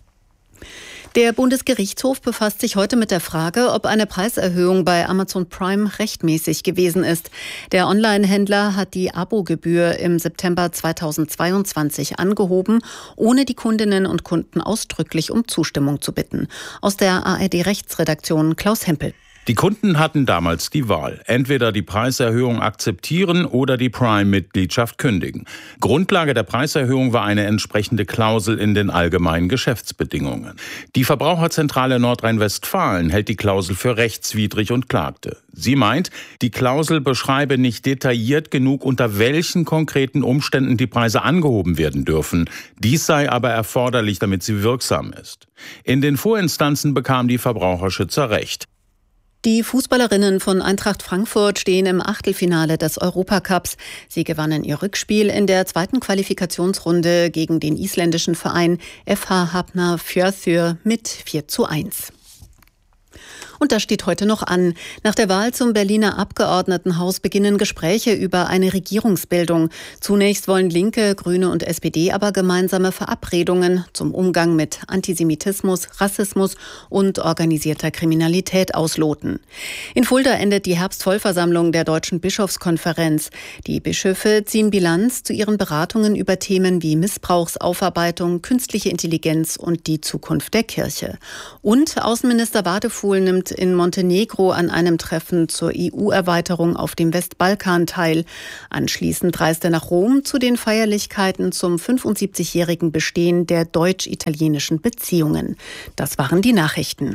Der Bundesgerichtshof befasst sich heute mit der Frage, ob eine Preiserhöhung bei Amazon Prime rechtmäßig gewesen ist. Der Online-Händler hat die Abogebühr im September zweitausendzweiundzwanzig angehoben, ohne die Kundinnen und Kunden ausdrücklich um Zustimmung zu bitten. Aus der A R D-Rechtsredaktion Klaus Hempel. Die Kunden hatten damals die Wahl, entweder die Preiserhöhung akzeptieren oder die Prime-Mitgliedschaft kündigen. Grundlage der Preiserhöhung war eine entsprechende Klausel in den allgemeinen Geschäftsbedingungen. Die Verbraucherzentrale Nordrhein-Westfalen hält die Klausel für rechtswidrig und klagte. Sie meint, die Klausel beschreibe nicht detailliert genug, unter welchen konkreten Umständen die Preise angehoben werden dürfen. Dies sei aber erforderlich, damit sie wirksam ist. In den Vorinstanzen bekamen die Verbraucherschützer Recht. Die Fußballerinnen von Eintracht Frankfurt stehen im Achtelfinale des Europacups. Sie gewannen ihr Rückspiel in der zweiten Qualifikationsrunde gegen den isländischen Verein F H Hafnarfjörður mit vier zu eins. Und das steht heute noch an. Nach der Wahl zum Berliner Abgeordnetenhaus beginnen Gespräche über eine Regierungsbildung. Zunächst wollen Linke, Grüne und S P D aber gemeinsame Verabredungen zum Umgang mit Antisemitismus, Rassismus und organisierter Kriminalität ausloten. In Fulda endet die Herbstvollversammlung der Deutschen Bischofskonferenz. Die Bischöfe ziehen Bilanz zu ihren Beratungen über Themen wie Missbrauchsaufarbeitung, künstliche Intelligenz und die Zukunft der Kirche. Und Außenminister Wadefuhl nimmt in Montenegro an einem Treffen zur E U-Erweiterung auf dem Westbalkan teil. Anschließend reist er nach Rom zu den Feierlichkeiten zum fünfundsiebzigjährigen Bestehen der deutsch-italienischen Beziehungen. Das waren die Nachrichten.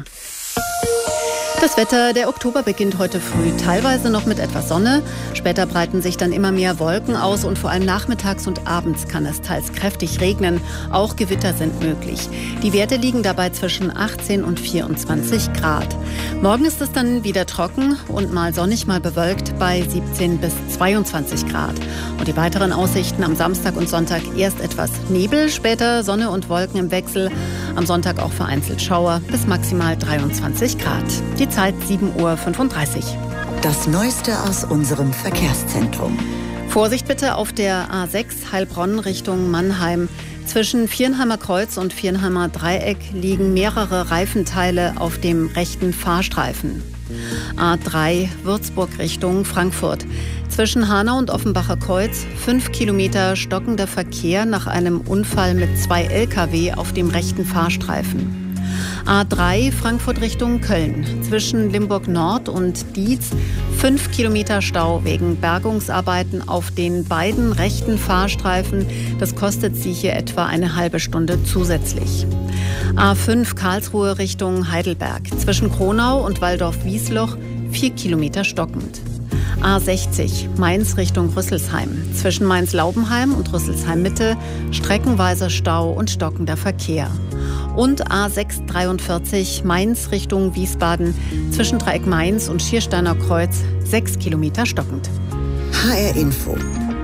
Das Wetter, der Oktober beginnt heute früh, teilweise noch mit etwas Sonne. Später breiten sich dann immer mehr Wolken aus und vor allem nachmittags und abends kann es teils kräftig regnen. Auch Gewitter sind möglich. Die Werte liegen dabei zwischen achtzehn und vierundzwanzig Grad. Morgen ist es dann wieder trocken und mal sonnig, mal bewölkt bei siebzehn bis zweiundzwanzig Grad. Und die weiteren Aussichten am Samstag und Sonntag erst etwas Nebel, später Sonne und Wolken im Wechsel. Am Sonntag auch vereinzelt Schauer bis maximal dreiundzwanzig Grad. Die Zeit sieben Uhr fünfunddreißig. Das Neueste aus unserem Verkehrszentrum. Vorsicht bitte auf der A sechs Heilbronn Richtung Mannheim. Zwischen Viernheimer Kreuz und Viernheimer Dreieck liegen mehrere Reifenteile auf dem rechten Fahrstreifen. A drei Würzburg Richtung Frankfurt. Zwischen Hanau und Offenbacher Kreuz fünf Kilometer stockender Verkehr nach einem Unfall mit zwei L K W auf dem rechten Fahrstreifen. A drei Frankfurt Richtung Köln. Zwischen Limburg Nord und Dietz fünf Kilometer Stau wegen Bergungsarbeiten auf den beiden rechten Fahrstreifen. Das kostet Sie hier etwa eine halbe Stunde zusätzlich. A fünf Karlsruhe Richtung Heidelberg. Zwischen Kronau und Waldorf-Wiesloch vier Kilometer stockend. A sechzig Mainz Richtung Rüsselsheim. Zwischen Mainz-Laubenheim und Rüsselsheim-Mitte streckenweise Stau und stockender Verkehr. Und A sechs dreiundvierzig Mainz Richtung Wiesbaden. Zwischen Dreieck Mainz und Schiersteiner Kreuz sechs Kilometer stockend. H R Info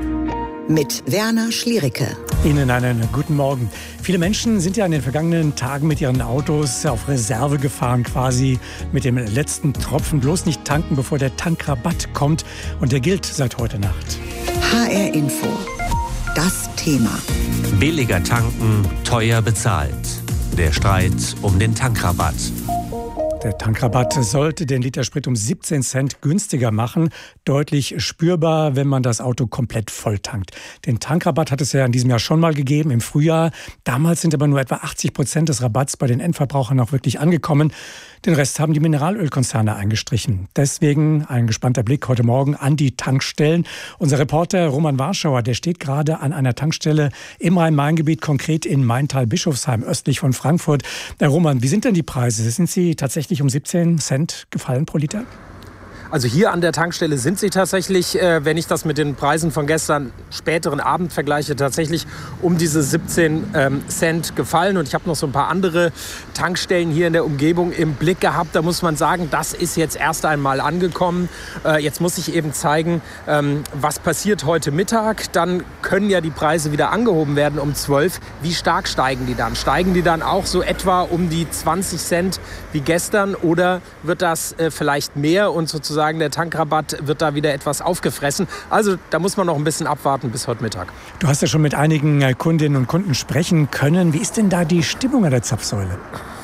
mit Werner Schliericke. Ihnen einen guten Morgen. Viele Menschen sind ja in den vergangenen Tagen mit ihren Autos auf Reserve gefahren, quasi mit dem letzten Tropfen. Bloß nicht tanken, bevor der Tankrabatt kommt. Und der gilt seit heute Nacht. H R Info. Das Thema. Billiger tanken, teuer bezahlt. Der Streit um den Tankrabatt. Der Tankrabatt sollte den Liter Sprit um siebzehn Cent günstiger machen. Deutlich spürbar, wenn man das Auto komplett voll tankt. Den Tankrabatt hat es ja in diesem Jahr schon mal gegeben, im Frühjahr. Damals sind aber nur etwa achtzig Prozent des Rabatts bei den Endverbrauchern auch wirklich angekommen. Den Rest haben die Mineralölkonzerne eingestrichen. Deswegen ein gespannter Blick heute Morgen an die Tankstellen. Unser Reporter Roman Warschauer, der steht gerade an einer Tankstelle im Rhein-Main-Gebiet, konkret in Maintal-Bischofsheim, östlich von Frankfurt. Herr Roman, wie sind denn die Preise? Sind sie tatsächlich um siebzehn Cent gefallen pro Liter? Also hier an der Tankstelle sind sie tatsächlich, äh, wenn ich das mit den Preisen von gestern späteren Abend vergleiche, tatsächlich um diese siebzehn ähm, Cent gefallen. Und ich habe noch so ein paar andere Tankstellen hier in der Umgebung im Blick gehabt. Da muss man sagen, das ist jetzt erst einmal angekommen. Äh, jetzt muss ich eben zeigen, ähm, was passiert heute Mittag. Dann können ja die Preise wieder angehoben werden um zwölf. Wie stark steigen die dann? Steigen die dann auch so etwa um die zwanzig Cent wie gestern? Oder wird das äh, vielleicht mehr und sozusagen der Tankrabatt wird da wieder etwas aufgefressen. Also da muss man noch ein bisschen abwarten bis heute Mittag. Du hast ja schon mit einigen Kundinnen und Kunden sprechen können. Wie ist denn da die Stimmung an der Zapfsäule?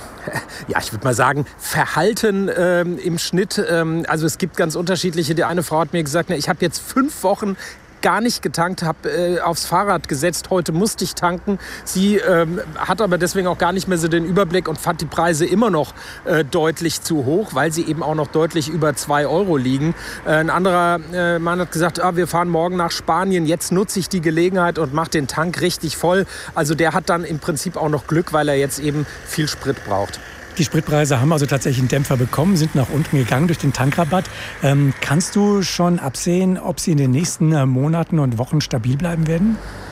Ja, ich würde mal sagen, verhalten ähm, im Schnitt. Ähm, also es gibt ganz unterschiedliche. Die eine Frau hat mir gesagt, na, ich habe jetzt fünf Wochen gar nicht getankt, habe äh, aufs Fahrrad gesetzt. Heute musste ich tanken. Sie ähm, hat aber deswegen auch gar nicht mehr so den Überblick und fand die Preise immer noch äh, deutlich zu hoch, weil sie eben auch noch deutlich über zwei Euro liegen. Äh, ein anderer äh, Mann hat gesagt, ah, wir fahren morgen nach Spanien. Jetzt nutze ich die Gelegenheit und mache den Tank richtig voll. Also der hat dann im Prinzip auch noch Glück, weil er jetzt eben viel Sprit braucht. Die Spritpreise haben also tatsächlich einen Dämpfer bekommen, sind nach unten gegangen durch den Tankrabatt. Ähm, kannst du schon absehen, ob sie in den nächsten äh, Monaten und Wochen stabil bleiben werden?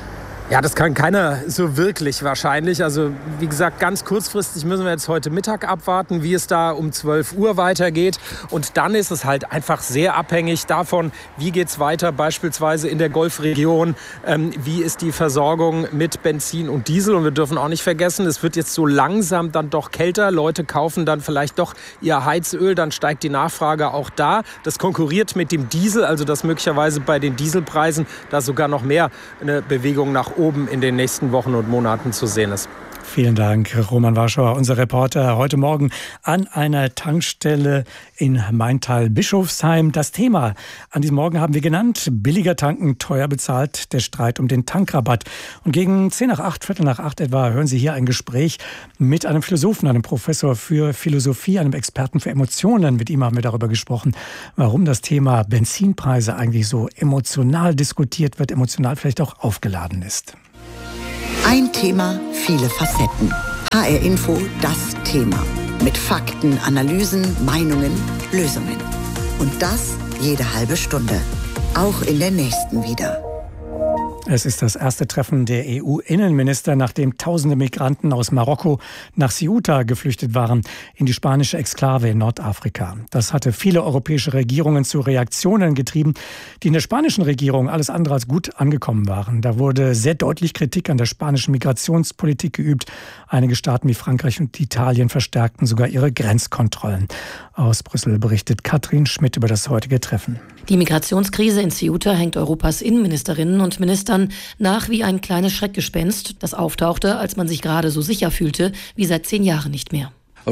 Ja, das kann keiner so wirklich wahrscheinlich. Also wie gesagt, ganz kurzfristig müssen wir jetzt heute Mittag abwarten, wie es da um zwölf Uhr weitergeht. Und dann ist es halt einfach sehr abhängig davon, wie geht es weiter, beispielsweise in der Golfregion. Ähm, wie ist die Versorgung mit Benzin und Diesel? Und wir dürfen auch nicht vergessen, es wird jetzt so langsam dann doch kälter. Leute kaufen dann vielleicht doch ihr Heizöl, dann steigt die Nachfrage auch da. Das konkurriert mit dem Diesel, also dass möglicherweise bei den Dieselpreisen da sogar noch mehr eine Bewegung nach oben in den nächsten Wochen und Monaten zu sehen ist. Vielen Dank, Roman Warschauer, unser Reporter heute Morgen an einer Tankstelle in Maintal-Bischofsheim. Das Thema an diesem Morgen haben wir genannt: billiger tanken, teuer bezahlt, der Streit um den Tankrabatt. Und gegen zehn nach acht, Viertel nach acht etwa, hören Sie hier ein Gespräch mit einem Philosophen, einem Professor für Philosophie, einem Experten für Emotionen. Mit ihm haben wir darüber gesprochen, warum das Thema Benzinpreise eigentlich so emotional diskutiert wird, emotional vielleicht auch aufgeladen ist. Ein Thema, viele Facetten. H R Info, das Thema. Mit Fakten, Analysen, Meinungen, Lösungen. Und das jede halbe Stunde. Auch in der nächsten wieder. Es ist das erste Treffen der E U-Innenminister, nachdem tausende Migranten aus Marokko nach Ceuta geflüchtet waren, in die spanische Exklave in Nordafrika. Das hatte viele europäische Regierungen zu Reaktionen getrieben, die in der spanischen Regierung alles andere als gut angekommen waren. Da wurde sehr deutlich Kritik an der spanischen Migrationspolitik geübt. Einige Staaten wie Frankreich und Italien verstärkten sogar ihre Grenzkontrollen. Aus Brüssel berichtet Katrin Schmidt über das heutige Treffen. Die Migrationskrise in Ceuta hängt Europas Innenministerinnen und Ministern nach wie ein kleines Schreckgespenst, das auftauchte, als man sich gerade so sicher fühlte wie seit zehn Jahren nicht mehr.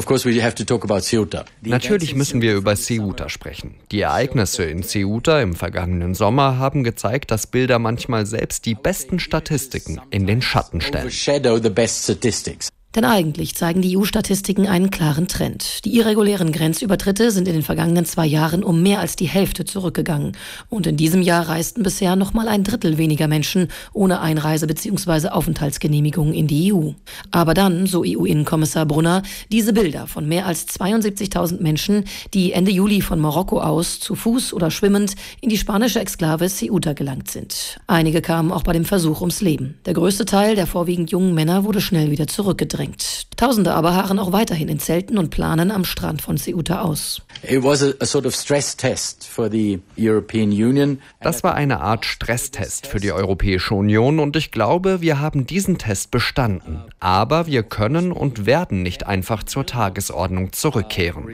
Natürlich müssen wir über Ceuta sprechen. Die Ereignisse in Ceuta im vergangenen Sommer haben gezeigt, dass Bilder manchmal selbst die besten Statistiken in den Schatten stellen. Denn eigentlich zeigen die E U-Statistiken einen klaren Trend. Die irregulären Grenzübertritte sind in den vergangenen zwei Jahren um mehr als die Hälfte zurückgegangen. Und in diesem Jahr reisten bisher noch mal ein Drittel weniger Menschen ohne Einreise- bzw. Aufenthaltsgenehmigung in die E U. Aber dann, so E U-Innenkommissar Brunner, diese Bilder von mehr als zweiundsiebzigtausend Menschen, die Ende Juli von Marokko aus zu Fuß oder schwimmend in die spanische Exklave Ceuta gelangt sind. Einige kamen auch bei dem Versuch ums Leben. Der größte Teil der vorwiegend jungen Männer wurde schnell wieder zurückgedrängt. Tausende aber harren auch weiterhin in Zelten und planen am Strand von Ceuta aus. Das war eine Art Stresstest für die Europäische Union und ich glaube, wir haben diesen Test bestanden. Aber wir können und werden nicht einfach zur Tagesordnung zurückkehren.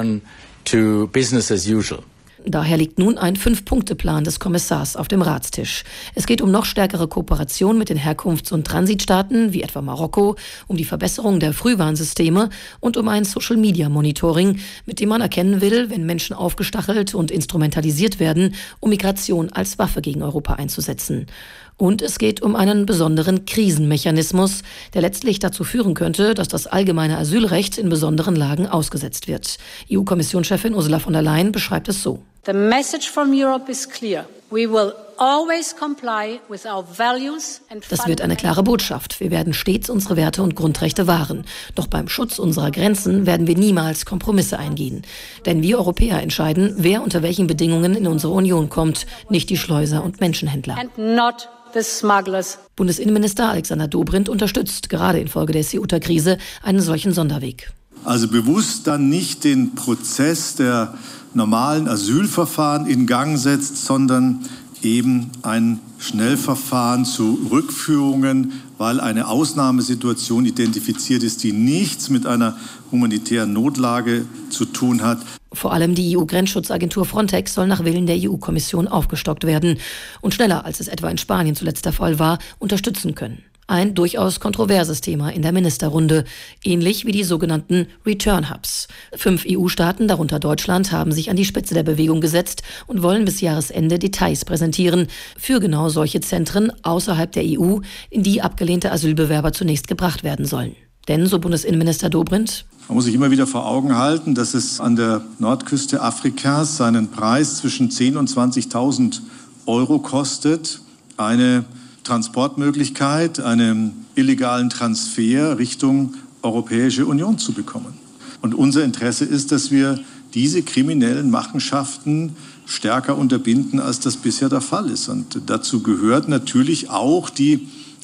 Daher liegt nun ein Fünf-Punkte-Plan des Kommissars auf dem Ratstisch. Es geht um noch stärkere Kooperation mit den Herkunfts- und Transitstaaten, wie etwa Marokko, um die Verbesserung der Frühwarnsysteme und um ein Social-Media-Monitoring, mit dem man erkennen will, wenn Menschen aufgestachelt und instrumentalisiert werden, um Migration als Waffe gegen Europa einzusetzen. Und es geht um einen besonderen Krisenmechanismus, der letztlich dazu führen könnte, dass das allgemeine Asylrecht in besonderen Lagen ausgesetzt wird. E U-Kommissionschefin Ursula von der Leyen beschreibt es so. The message from Europe is clear. We will always comply with our values and Das wird eine klare Botschaft. Wir werden stets unsere Werte und Grundrechte wahren. Doch beim Schutz unserer Grenzen werden wir niemals Kompromisse eingehen. Denn wir Europäer entscheiden, wer unter welchen Bedingungen in unsere Union kommt, nicht die Schleuser und Menschenhändler. and not the smugglers. Bundesinnenminister Alexander Dobrindt unterstützt gerade infolge der Ceuta-Krise einen solchen Sonderweg. Also bewusst dann nicht den Prozess der normalen Asylverfahren in Gang setzt, sondern eben ein Schnellverfahren zu Rückführungen, weil eine Ausnahmesituation identifiziert ist, die nichts mit einer humanitären Notlage zu tun hat. Vor allem die E U-Grenzschutzagentur Frontex soll nach Willen der E U-Kommission aufgestockt werden und schneller, als es etwa in Spanien zuletzt der Fall war, unterstützen können. Ein durchaus kontroverses Thema in der Ministerrunde, ähnlich wie die sogenannten Return Hubs. Fünf E U-Staaten, darunter Deutschland, haben sich an die Spitze der Bewegung gesetzt und wollen bis Jahresende Details präsentieren für genau solche Zentren außerhalb der E U, in die abgelehnte Asylbewerber zunächst gebracht werden sollen. Denn, so Bundesinnenminister Dobrindt, man muss sich immer wieder vor Augen halten, dass es an der Nordküste Afrikas seinen Preis zwischen zehntausend und zwanzigtausend Euro kostet, eine Transportmöglichkeit, einen illegalen Transfer Richtung Europäische Union zu bekommen. Und unser Interesse ist, dass wir diese kriminellen Machenschaften stärker unterbinden, als das bisher der Fall ist. Und dazu gehört natürlich auch die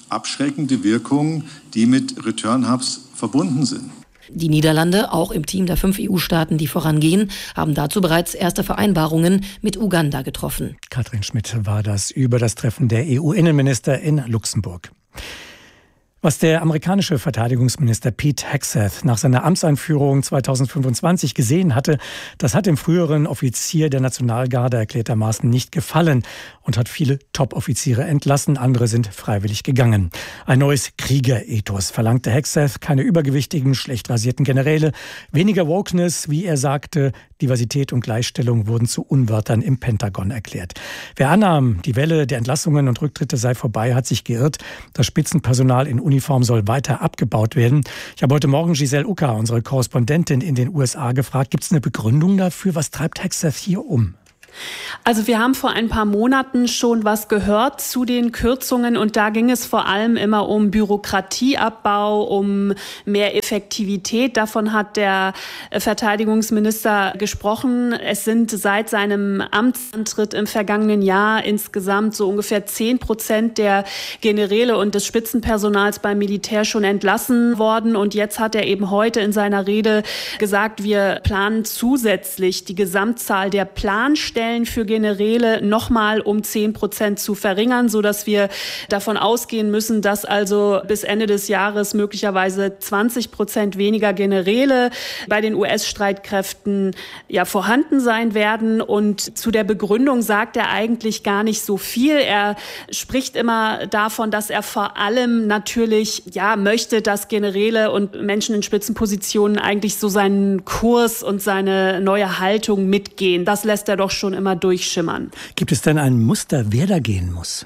abschreckende Wirkung, die mit Return Hubs verbunden sind. Die Niederlande, auch im Team der fünf E U-Staaten, die vorangehen, haben dazu bereits erste Vereinbarungen mit Uganda getroffen. Katrin Schmidt war das über das Treffen der E U-Innenminister in Luxemburg. Was der amerikanische Verteidigungsminister Pete Hegseth nach seiner Amtseinführung zweitausendfünfundzwanzig gesehen hatte, das hat dem früheren Offizier der Nationalgarde erklärtermaßen nicht gefallen und hat viele Top-Offiziere entlassen, andere sind freiwillig gegangen. Ein neues Kriegerethos verlangte Hegseth, keine übergewichtigen, schlecht rasierten Generäle, weniger Wokeness, wie er sagte, Diversität und Gleichstellung wurden zu Unwörtern im Pentagon erklärt. Wer annahm, die Welle der Entlassungen und Rücktritte sei vorbei, hat sich geirrt. Das Spitzenpersonal in Uniform soll weiter abgebaut werden. Ich habe heute Morgen Giselle Ucker, unsere Korrespondentin in den U S A, gefragt, gibt es eine Begründung dafür? Was treibt Hegseth hier um? Also wir haben vor ein paar Monaten schon was gehört zu den Kürzungen und da ging es vor allem immer um Bürokratieabbau, um mehr Effektivität. Davon hat der Verteidigungsminister gesprochen. Es sind seit seinem Amtsantritt im vergangenen Jahr insgesamt so ungefähr zehn Prozent der Generäle und des Spitzenpersonals beim Militär schon entlassen worden. Und jetzt hat er eben heute in seiner Rede gesagt, wir planen zusätzlich die Gesamtzahl der Planstellen für Generäle nochmal um zehn Prozent zu verringern, sodass wir davon ausgehen müssen, dass also bis Ende des Jahres möglicherweise zwanzig Prozent weniger Generäle bei den U S-Streitkräften ja vorhanden sein werden. Und zu der Begründung sagt er eigentlich gar nicht so viel. Er spricht immer davon, dass er vor allem natürlich ja möchte, dass Generäle und Menschen in Spitzenpositionen eigentlich so seinen Kurs und seine neue Haltung mitgehen. Das lässt er doch schon immer durchschimmern. Gibt es denn ein Muster, wer da gehen muss?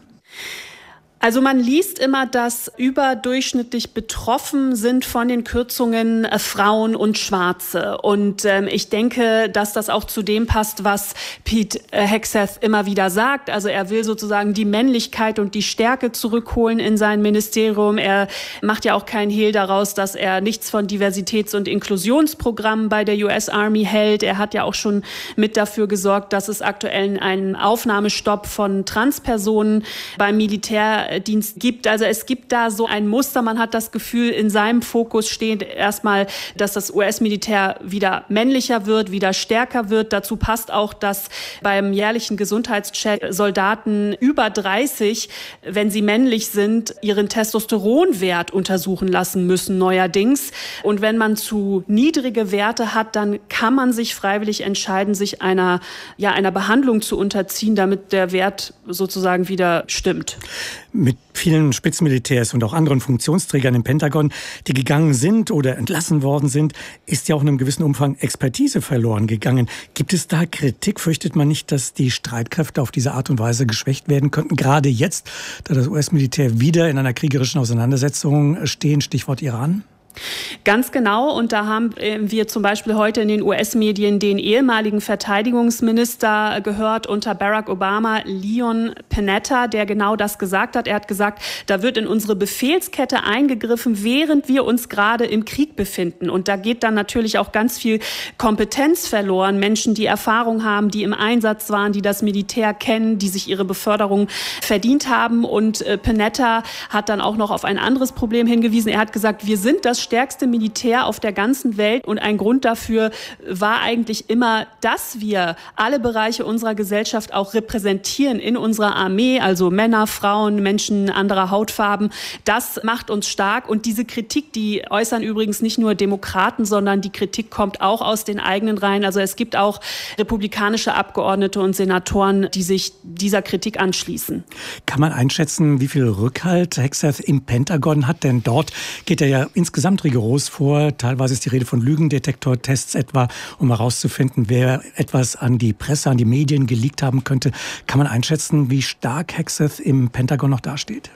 Also man liest immer, dass überdurchschnittlich betroffen sind von den Kürzungen äh, Frauen und Schwarze. Und ähm, ich denke, dass das auch zu dem passt, was Pete äh, Hegseth immer wieder sagt. Also er will sozusagen die Männlichkeit und die Stärke zurückholen in sein Ministerium. Er macht ja auch keinen Hehl daraus, dass er nichts von Diversitäts- und Inklusionsprogrammen bei der U S Army hält. Er hat ja auch schon mit dafür gesorgt, dass es aktuell einen Aufnahmestopp von Transpersonen beim Militär Dienst gibt. Also es gibt da so ein Muster. Man hat das Gefühl, in seinem Fokus steht erstmal, dass das U S-Militär wieder männlicher wird, wieder stärker wird. Dazu passt auch, dass beim jährlichen Gesundheitscheck Soldaten über dreißig, wenn sie männlich sind, ihren Testosteronwert untersuchen lassen müssen neuerdings. Und wenn man zu niedrige Werte hat, dann kann man sich freiwillig entscheiden, sich einer, ja, einer Behandlung zu unterziehen, damit der Wert sozusagen wieder stimmt. Mit vielen Spitzenmilitärs und auch anderen Funktionsträgern im Pentagon, die gegangen sind oder entlassen worden sind, ist ja auch in einem gewissen Umfang Expertise verloren gegangen. Gibt es da Kritik? Fürchtet man nicht, dass die Streitkräfte auf diese Art und Weise geschwächt werden könnten? Gerade jetzt, da das U S-Militär wieder in einer kriegerischen Auseinandersetzung stehen, Stichwort Iran? Ganz genau. Und da haben wir zum Beispiel heute in den U S-Medien den ehemaligen Verteidigungsminister gehört unter Barack Obama, Leon Panetta, der genau das gesagt hat. Er hat gesagt, da wird in unsere Befehlskette eingegriffen, während wir uns gerade im Krieg befinden. Und da geht dann natürlich auch ganz viel Kompetenz verloren. Menschen, die Erfahrung haben, die im Einsatz waren, die das Militär kennen, die sich ihre Beförderung verdient haben. Und Panetta hat dann auch noch auf ein anderes Problem hingewiesen. Er hat gesagt, wir sind das stärkste Militär auf der ganzen Welt und ein Grund dafür war eigentlich immer, dass wir alle Bereiche unserer Gesellschaft auch repräsentieren in unserer Armee, also Männer, Frauen, Menschen anderer Hautfarben. Das macht uns stark und diese Kritik, die äußern übrigens nicht nur Demokraten, sondern die Kritik kommt auch aus den eigenen Reihen. Also es gibt auch republikanische Abgeordnete und Senatoren, die sich dieser Kritik anschließen. Kann man einschätzen, wie viel Rückhalt Hegseth im Pentagon hat? Denn dort geht er ja insgesamt rigoros vor. Teilweise ist die Rede von Lügendetektortests etwa, um herauszufinden, wer etwas an die Presse, an die Medien geleakt haben könnte. Kann man einschätzen, wie stark Hegseth im Pentagon noch dasteht?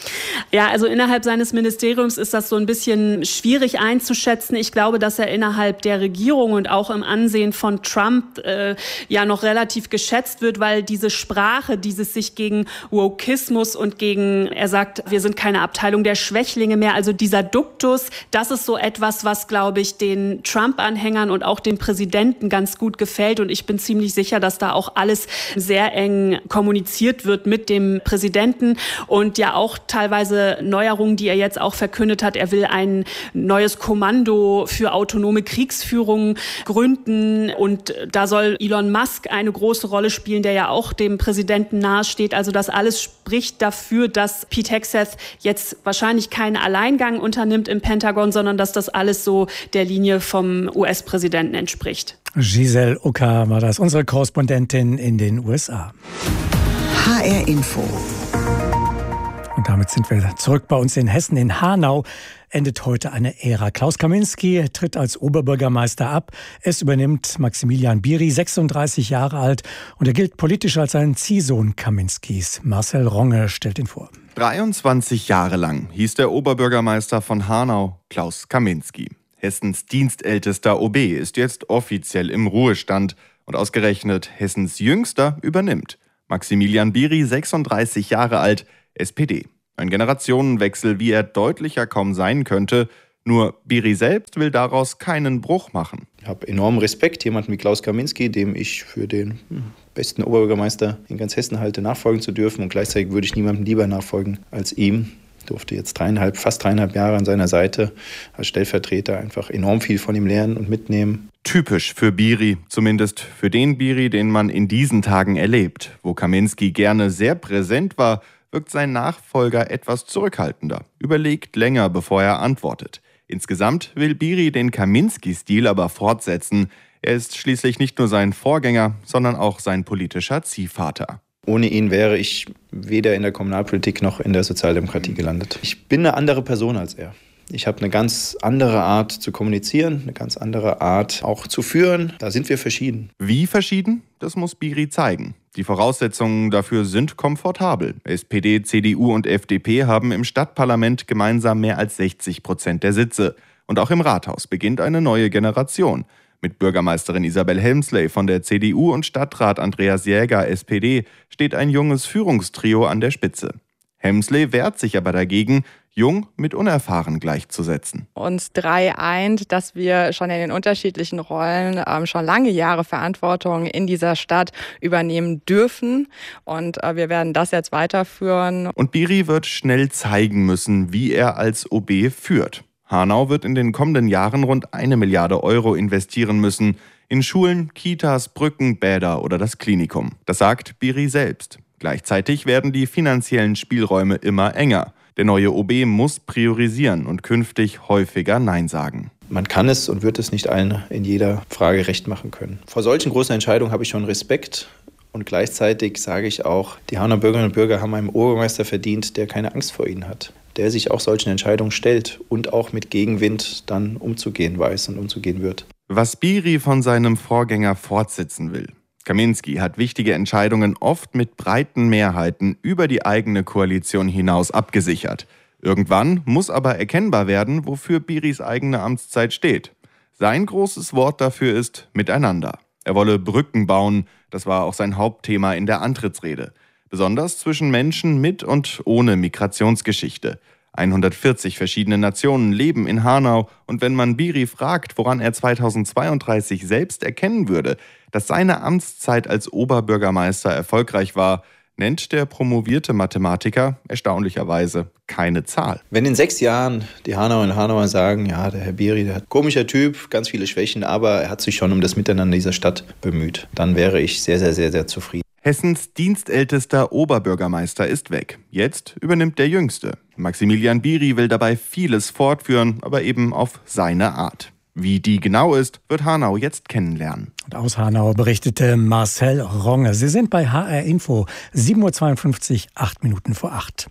Ja, also innerhalb seines Ministeriums ist das so ein bisschen schwierig einzuschätzen. Ich glaube, dass er innerhalb der Regierung und auch im Ansehen von Trump äh, ja noch relativ geschätzt wird, weil diese Sprache, dieses sich gegen Wokismus und gegen, er sagt, wir sind keine Abteilung der Schwächlinge mehr, also dieser Duktus, das ist so etwas, was, glaube ich, den Trump-Anhängern und auch dem Präsidenten ganz gut gefällt. Und ich bin ziemlich sicher, dass da auch alles sehr eng kommuniziert wird mit dem Präsidenten und ja auch teilweise Neuerungen, die er jetzt auch verkündet hat. Er will ein neues Kommando für autonome Kriegsführung gründen und da soll Elon Musk eine große Rolle spielen, der ja auch dem Präsidenten nahesteht. Also das alles spricht dafür, dass Pete Hegseth jetzt wahrscheinlich keinen Alleingang unternimmt im Pentagon, sondern dass das alles so der Linie vom U S-Präsidenten entspricht. Giselle Ucker war das, unsere Korrespondentin in den U S A. H R Info. Und damit sind wir zurück bei uns in Hessen. In Hanau endet heute eine Ära. Klaus Kaminski tritt als Oberbürgermeister ab. Es übernimmt Maximilian Biri, sechsunddreißig Jahre alt. Und er gilt politisch als ein Ziehsohn Kaminskis. Marcel Ronge stellt ihn vor. dreiundzwanzig Jahre lang hieß der Oberbürgermeister von Hanau Klaus Kaminski. Hessens dienstältester O B ist jetzt offiziell im Ruhestand. Und ausgerechnet Hessens Jüngster übernimmt. Maximilian Biri, sechsunddreißig Jahre alt, S P D. Ein Generationenwechsel, wie er deutlicher kaum sein könnte. Nur Biri selbst will daraus keinen Bruch machen. Ich habe enormen Respekt, jemanden wie Klaus Kaminski, dem ich für den besten Oberbürgermeister in ganz Hessen halte, nachfolgen zu dürfen. Und gleichzeitig würde ich niemandem lieber nachfolgen als ihm. Ich durfte jetzt dreieinhalb, fast dreieinhalb Jahre an seiner Seite als Stellvertreter einfach enorm viel von ihm lernen und mitnehmen. Typisch für Biri, zumindest für den Biri, den man in diesen Tagen erlebt. Wo Kaminski gerne sehr präsent war, wirkt sein Nachfolger etwas zurückhaltender, überlegt länger, bevor er antwortet. Insgesamt will Biri den Kaminski-Stil aber fortsetzen. Er ist schließlich nicht nur sein Vorgänger, sondern auch sein politischer Ziehvater. Ohne ihn wäre ich weder in der Kommunalpolitik noch in der Sozialdemokratie gelandet. Ich bin eine andere Person als er. Ich habe eine ganz andere Art zu kommunizieren, eine ganz andere Art auch zu führen. Da sind wir verschieden. Wie verschieden? Das muss Biri zeigen. Die Voraussetzungen dafür sind komfortabel. S P D, C D U und F D P haben im Stadtparlament gemeinsam mehr als sechzig Prozent der Sitze. Und auch im Rathaus beginnt eine neue Generation. Mit Bürgermeisterin Isabel Helmsley von der C D U und Stadtrat Andreas Jäger, S P D, steht ein junges Führungstrio an der Spitze. Helmsley wehrt sich aber dagegen, jung mit unerfahren gleichzusetzen. Uns drei eint, dass wir schon in den unterschiedlichen Rollen ähm, schon lange Jahre Verantwortung in dieser Stadt übernehmen dürfen. Und äh, wir werden das jetzt weiterführen. Und Biri wird schnell zeigen müssen, wie er als O B führt. Hanau wird in den kommenden Jahren rund eine Milliarde Euro investieren müssen. In Schulen, Kitas, Brücken, Bäder oder das Klinikum. Das sagt Biri selbst. Gleichzeitig werden die finanziellen Spielräume immer enger. Der neue O B muss priorisieren und künftig häufiger Nein sagen. Man kann es und wird es nicht allen in jeder Frage recht machen können. Vor solchen großen Entscheidungen habe ich schon Respekt. Und gleichzeitig sage ich auch, die Hanauer Bürgerinnen und Bürger haben einen Oberbürgermeister verdient, der keine Angst vor ihnen hat. Der sich auch solchen Entscheidungen stellt und auch mit Gegenwind dann umzugehen weiß und umzugehen wird. Was Biri von seinem Vorgänger fortsetzen will. Kaminski hat wichtige Entscheidungen oft mit breiten Mehrheiten über die eigene Koalition hinaus abgesichert. Irgendwann muss aber erkennbar werden, wofür Biris eigene Amtszeit steht. Sein großes Wort dafür ist Miteinander. Er wolle Brücken bauen, das war auch sein Hauptthema in der Antrittsrede. Besonders zwischen Menschen mit und ohne Migrationsgeschichte. hundertvierzig verschiedene Nationen leben in Hanau und wenn man Biri fragt, woran er zweitausendzweiunddreißig selbst erkennen würde, dass seine Amtszeit als Oberbürgermeister erfolgreich war, nennt der promovierte Mathematiker erstaunlicherweise keine Zahl. Wenn in sechs Jahren die Hanauerinnen und Hanauer sagen, ja, der Herr Biri, der hat komischer Typ, ganz viele Schwächen, aber er hat sich schon um das Miteinander dieser Stadt bemüht, dann wäre ich sehr, sehr, sehr, sehr zufrieden. Hessens dienstältester Oberbürgermeister ist weg. Jetzt übernimmt der Jüngste. Maximilian Biri will dabei vieles fortführen, aber eben auf seine Art. Wie die genau ist, wird Hanau jetzt kennenlernen. Und aus Hanau berichtete Marcel Ronge. Sie sind bei H R Info, sieben Uhr zweiundfünfzig, acht Minuten vor acht.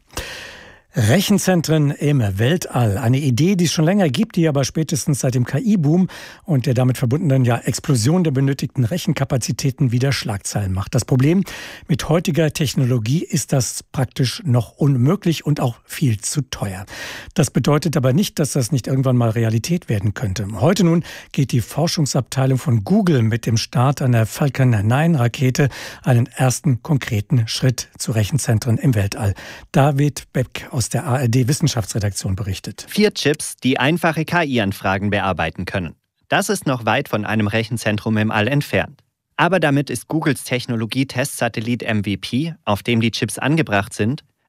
Rechenzentren im Weltall. Eine Idee, die es schon länger gibt, die aber spätestens seit dem K I-Boom und der damit verbundenen ja, Explosion der benötigten Rechenkapazitäten wieder Schlagzeilen macht. Das Problem, mit heutiger Technologie ist das praktisch noch unmöglich und auch viel zu teuer. Das bedeutet aber nicht, dass das nicht irgendwann mal Realität werden könnte. Heute nun geht die Forschungsabteilung von Google mit dem Start einer Falcon neun Rakete einen ersten konkreten Schritt zu Rechenzentren im Weltall. David Beck aus der A R D-Wissenschaftsredaktion berichtet. Vier Chips, die einfache K I-Anfragen bearbeiten können. Das ist noch weit von einem Rechenzentrum im All entfernt. Aber damit ist Googles Technologie-Testsatellit M V P, auf dem die Chips angebracht sind,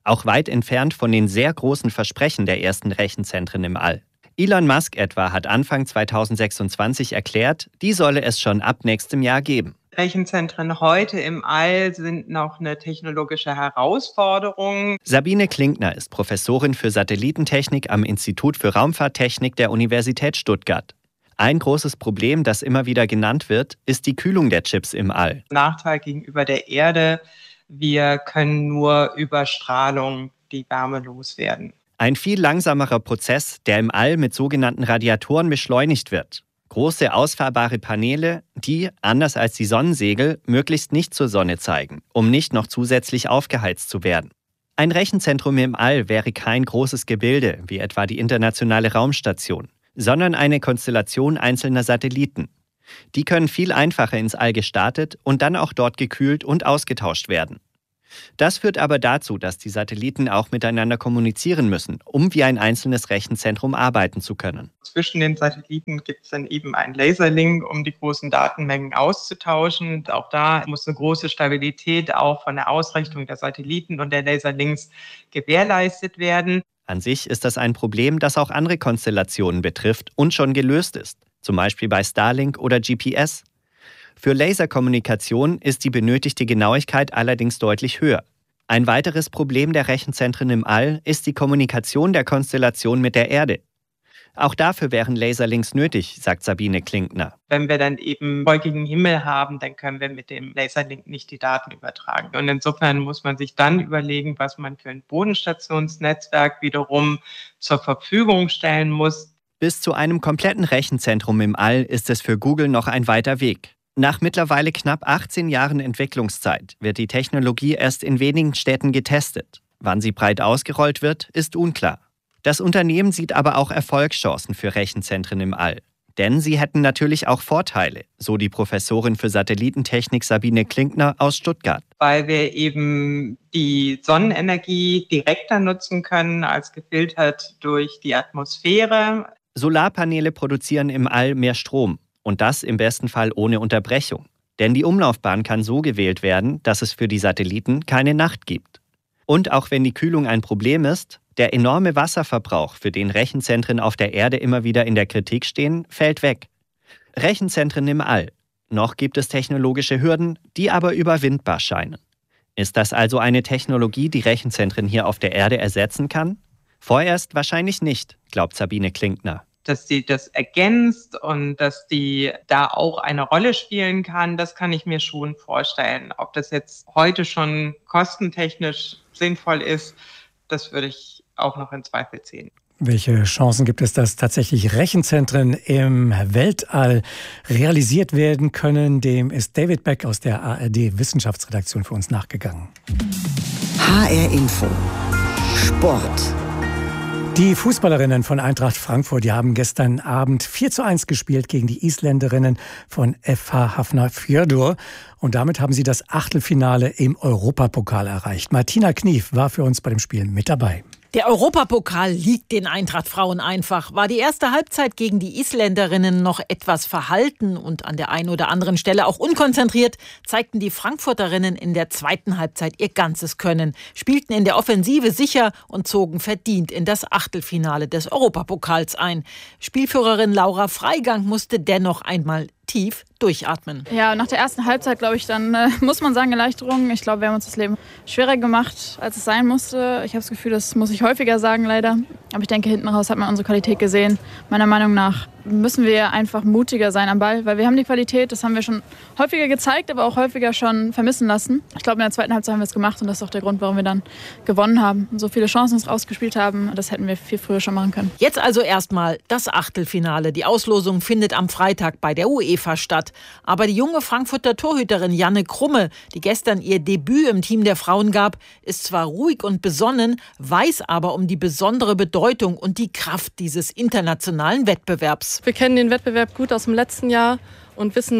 Auch weit entfernt von den sehr großen Versprechen der ersten Rechenzentren im All. Elon Musk etwa hat Anfang zweitausendsechsundzwanzig erklärt, die solle es schon ab nächstem Jahr geben. Rechenzentren heute im All sind noch eine technologische Herausforderung. Sabine Klinkner ist Professorin für Satellitentechnik am Institut für Raumfahrttechnik der Universität Stuttgart. Ein großes Problem, das immer wieder genannt wird, ist die Kühlung der Chips im All. Nachteil gegenüber der Erde, wir können nur über Strahlung die Wärme loswerden. Ein viel langsamerer Prozess, der im All mit sogenannten Radiatoren beschleunigt wird. Große ausfahrbare Paneele, die, anders als die Sonnensegel, möglichst nicht zur Sonne zeigen, um nicht noch zusätzlich aufgeheizt zu werden. Ein Rechenzentrum im All wäre kein großes Gebilde, wie etwa die Internationale Raumstation, sondern eine Konstellation einzelner Satelliten. Die können viel einfacher ins All gestartet und dann auch dort gekühlt und ausgetauscht werden. Das führt aber dazu, dass die Satelliten auch miteinander kommunizieren müssen, um wie ein einzelnes Rechenzentrum arbeiten zu können. Zwischen den Satelliten gibt es dann eben einen Laserlink, um die großen Datenmengen auszutauschen. Auch da muss eine große Stabilität auch von der Ausrichtung der Satelliten und der Laserlinks gewährleistet werden. An sich ist das ein Problem, das auch andere Konstellationen betrifft und schon gelöst ist, zum Beispiel bei Starlink oder G P S. Für Laserkommunikation ist die benötigte Genauigkeit allerdings deutlich höher. Ein weiteres Problem der Rechenzentren im All ist die Kommunikation der Konstellation mit der Erde. Auch dafür wären Laserlinks nötig, sagt Sabine Klinkner. Wenn wir dann eben wolkigen Himmel haben, dann können wir mit dem Laserlink nicht die Daten übertragen. Und insofern muss man sich dann überlegen, was man für ein Bodenstationsnetzwerk wiederum zur Verfügung stellen muss. Bis zu einem kompletten Rechenzentrum im All ist es für Google noch ein weiter Weg. Nach mittlerweile knapp achtzehn Jahren Entwicklungszeit wird die Technologie erst in wenigen Städten getestet. Wann sie breit ausgerollt wird, ist unklar. Das Unternehmen sieht aber auch Erfolgschancen für Rechenzentren im All. Denn sie hätten natürlich auch Vorteile, so die Professorin für Satellitentechnik Sabine Klinkner aus Stuttgart. Weil wir eben die Sonnenenergie direkter nutzen können als gefiltert durch die Atmosphäre. Solarpaneele produzieren im All mehr Strom. Und das im besten Fall ohne Unterbrechung. Denn die Umlaufbahn kann so gewählt werden, dass es für die Satelliten keine Nacht gibt. Und auch wenn die Kühlung ein Problem ist, der enorme Wasserverbrauch, für den Rechenzentren auf der Erde immer wieder in der Kritik stehen, fällt weg. Rechenzentren im All. Noch gibt es technologische Hürden, die aber überwindbar scheinen. Ist das also eine Technologie, die Rechenzentren hier auf der Erde ersetzen kann? Vorerst wahrscheinlich nicht, glaubt Sabine Klinkner. Dass die das ergänzt und dass die da auch eine Rolle spielen kann, das kann ich mir schon vorstellen. Ob das jetzt heute schon kostentechnisch sinnvoll ist, das würde ich auch noch in Zweifel ziehen. Welche Chancen gibt es, dass tatsächlich Rechenzentren im Weltall realisiert werden können? Dem ist David Beck aus der A R D-Wissenschaftsredaktion für uns nachgegangen. H R Info Sport. Die Fußballerinnen von Eintracht Frankfurt, die haben gestern Abend vier zu eins gespielt gegen die Isländerinnen von F H Hafnarfjörður. Und damit haben sie das Achtelfinale im Europapokal erreicht. Martina Knief war für uns bei dem Spiel mit dabei. Der Europapokal liegt den Eintracht-Frauen einfach. War die erste Halbzeit gegen die Isländerinnen noch etwas verhalten und an der einen oder anderen Stelle auch unkonzentriert, zeigten die Frankfurterinnen in der zweiten Halbzeit ihr ganzes Können, spielten in der Offensive sicher und zogen verdient in das Achtelfinale des Europapokals ein. Spielführerin Laura Freigang musste dennoch einmal tief durchatmen. Ja, nach der ersten Halbzeit, glaube ich, dann äh, muss man sagen, Erleichterung. Ich glaube, wir haben uns das Leben schwerer gemacht, als es sein musste. Ich habe das Gefühl, das muss ich häufiger sagen, leider. Aber ich denke, hinten raus hat man unsere Qualität gesehen. Meiner Meinung nach müssen wir einfach mutiger sein am Ball, weil wir haben die Qualität, das haben wir schon häufiger gezeigt, aber auch häufiger schon vermissen lassen. Ich glaube, in der zweiten Halbzeit haben wir es gemacht und das ist auch der Grund, warum wir dann gewonnen haben und so viele Chancen uns rausgespielt haben. Das hätten wir viel früher schon machen können. Jetzt also erstmal das Achtelfinale. Die Auslosung findet am Freitag bei der UEFA statt. Aber die junge Frankfurter Torhüterin Janne Krumme, die gestern ihr Debüt im Team der Frauen gab, ist zwar ruhig und besonnen, weiß aber um die besondere Bedeutung und die Kraft dieses internationalen Wettbewerbs. Wir kennen den Wettbewerb gut aus dem letzten Jahr und wissen,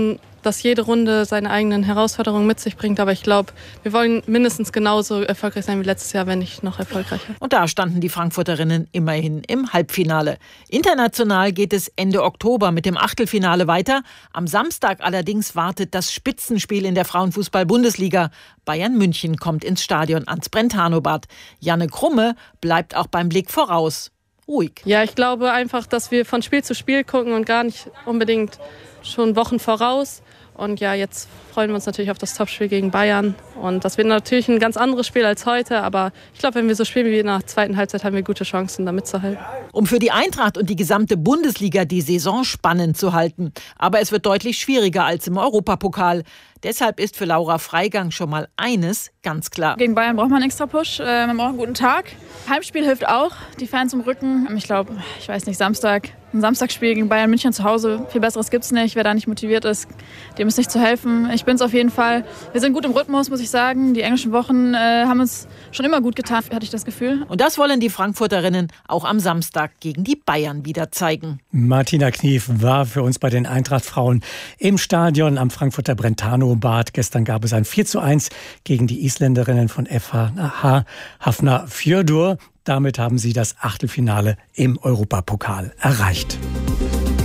dass jede Runde seine eigenen Herausforderungen mit sich bringt. Aber ich glaube, wir wollen mindestens genauso erfolgreich sein wie letztes Jahr, wenn nicht noch erfolgreicher. Und da standen die Frankfurterinnen immerhin im Halbfinale. International geht es Ende Oktober mit dem Achtelfinale weiter. Am Samstag allerdings wartet das Spitzenspiel in der Frauenfußball-Bundesliga. Bayern München kommt ins Stadion ans Brentano-Bad. Janne Krumme bleibt auch beim Blick voraus ruhig. Ja, ich glaube einfach, dass wir von Spiel zu Spiel gucken und gar nicht unbedingt schon Wochen voraus. Und ja, jetzt freuen wir uns natürlich auf das Topspiel gegen Bayern. Und das wird natürlich ein ganz anderes Spiel als heute. Aber ich glaube, wenn wir so spielen wie in der zweiten Halbzeit, haben wir gute Chancen, da mitzuhalten. Um für die Eintracht und die gesamte Bundesliga die Saison spannend zu halten. Aber es wird deutlich schwieriger als im Europapokal. Deshalb ist für Laura Freigang schon mal eines ganz klar. Gegen Bayern braucht man einen extra Push. Äh, man braucht einen guten Tag. Heimspiel hilft auch. Die Fans im Rücken. Ich glaube, ich weiß nicht, Samstag. Ein Samstagsspiel gegen Bayern München zu Hause. Viel Besseres gibt es nicht. Wer da nicht motiviert ist, dem ist nicht zu helfen. Ich bin es auf jeden Fall. Wir sind gut im Rhythmus, muss ich sagen. Die englischen Wochen äh, haben uns schon immer gut getan, hatte ich das Gefühl. Und das wollen die Frankfurterinnen auch am Samstag gegen die Bayern wieder zeigen. Martina Knief war für uns bei den Eintracht-Frauen im Stadion am Frankfurter Brentano-Bad. Gestern gab es ein vier zu eins gegen die Isländerinnen von F H Hafnarfjörður. Damit haben sie das Achtelfinale im Europapokal erreicht.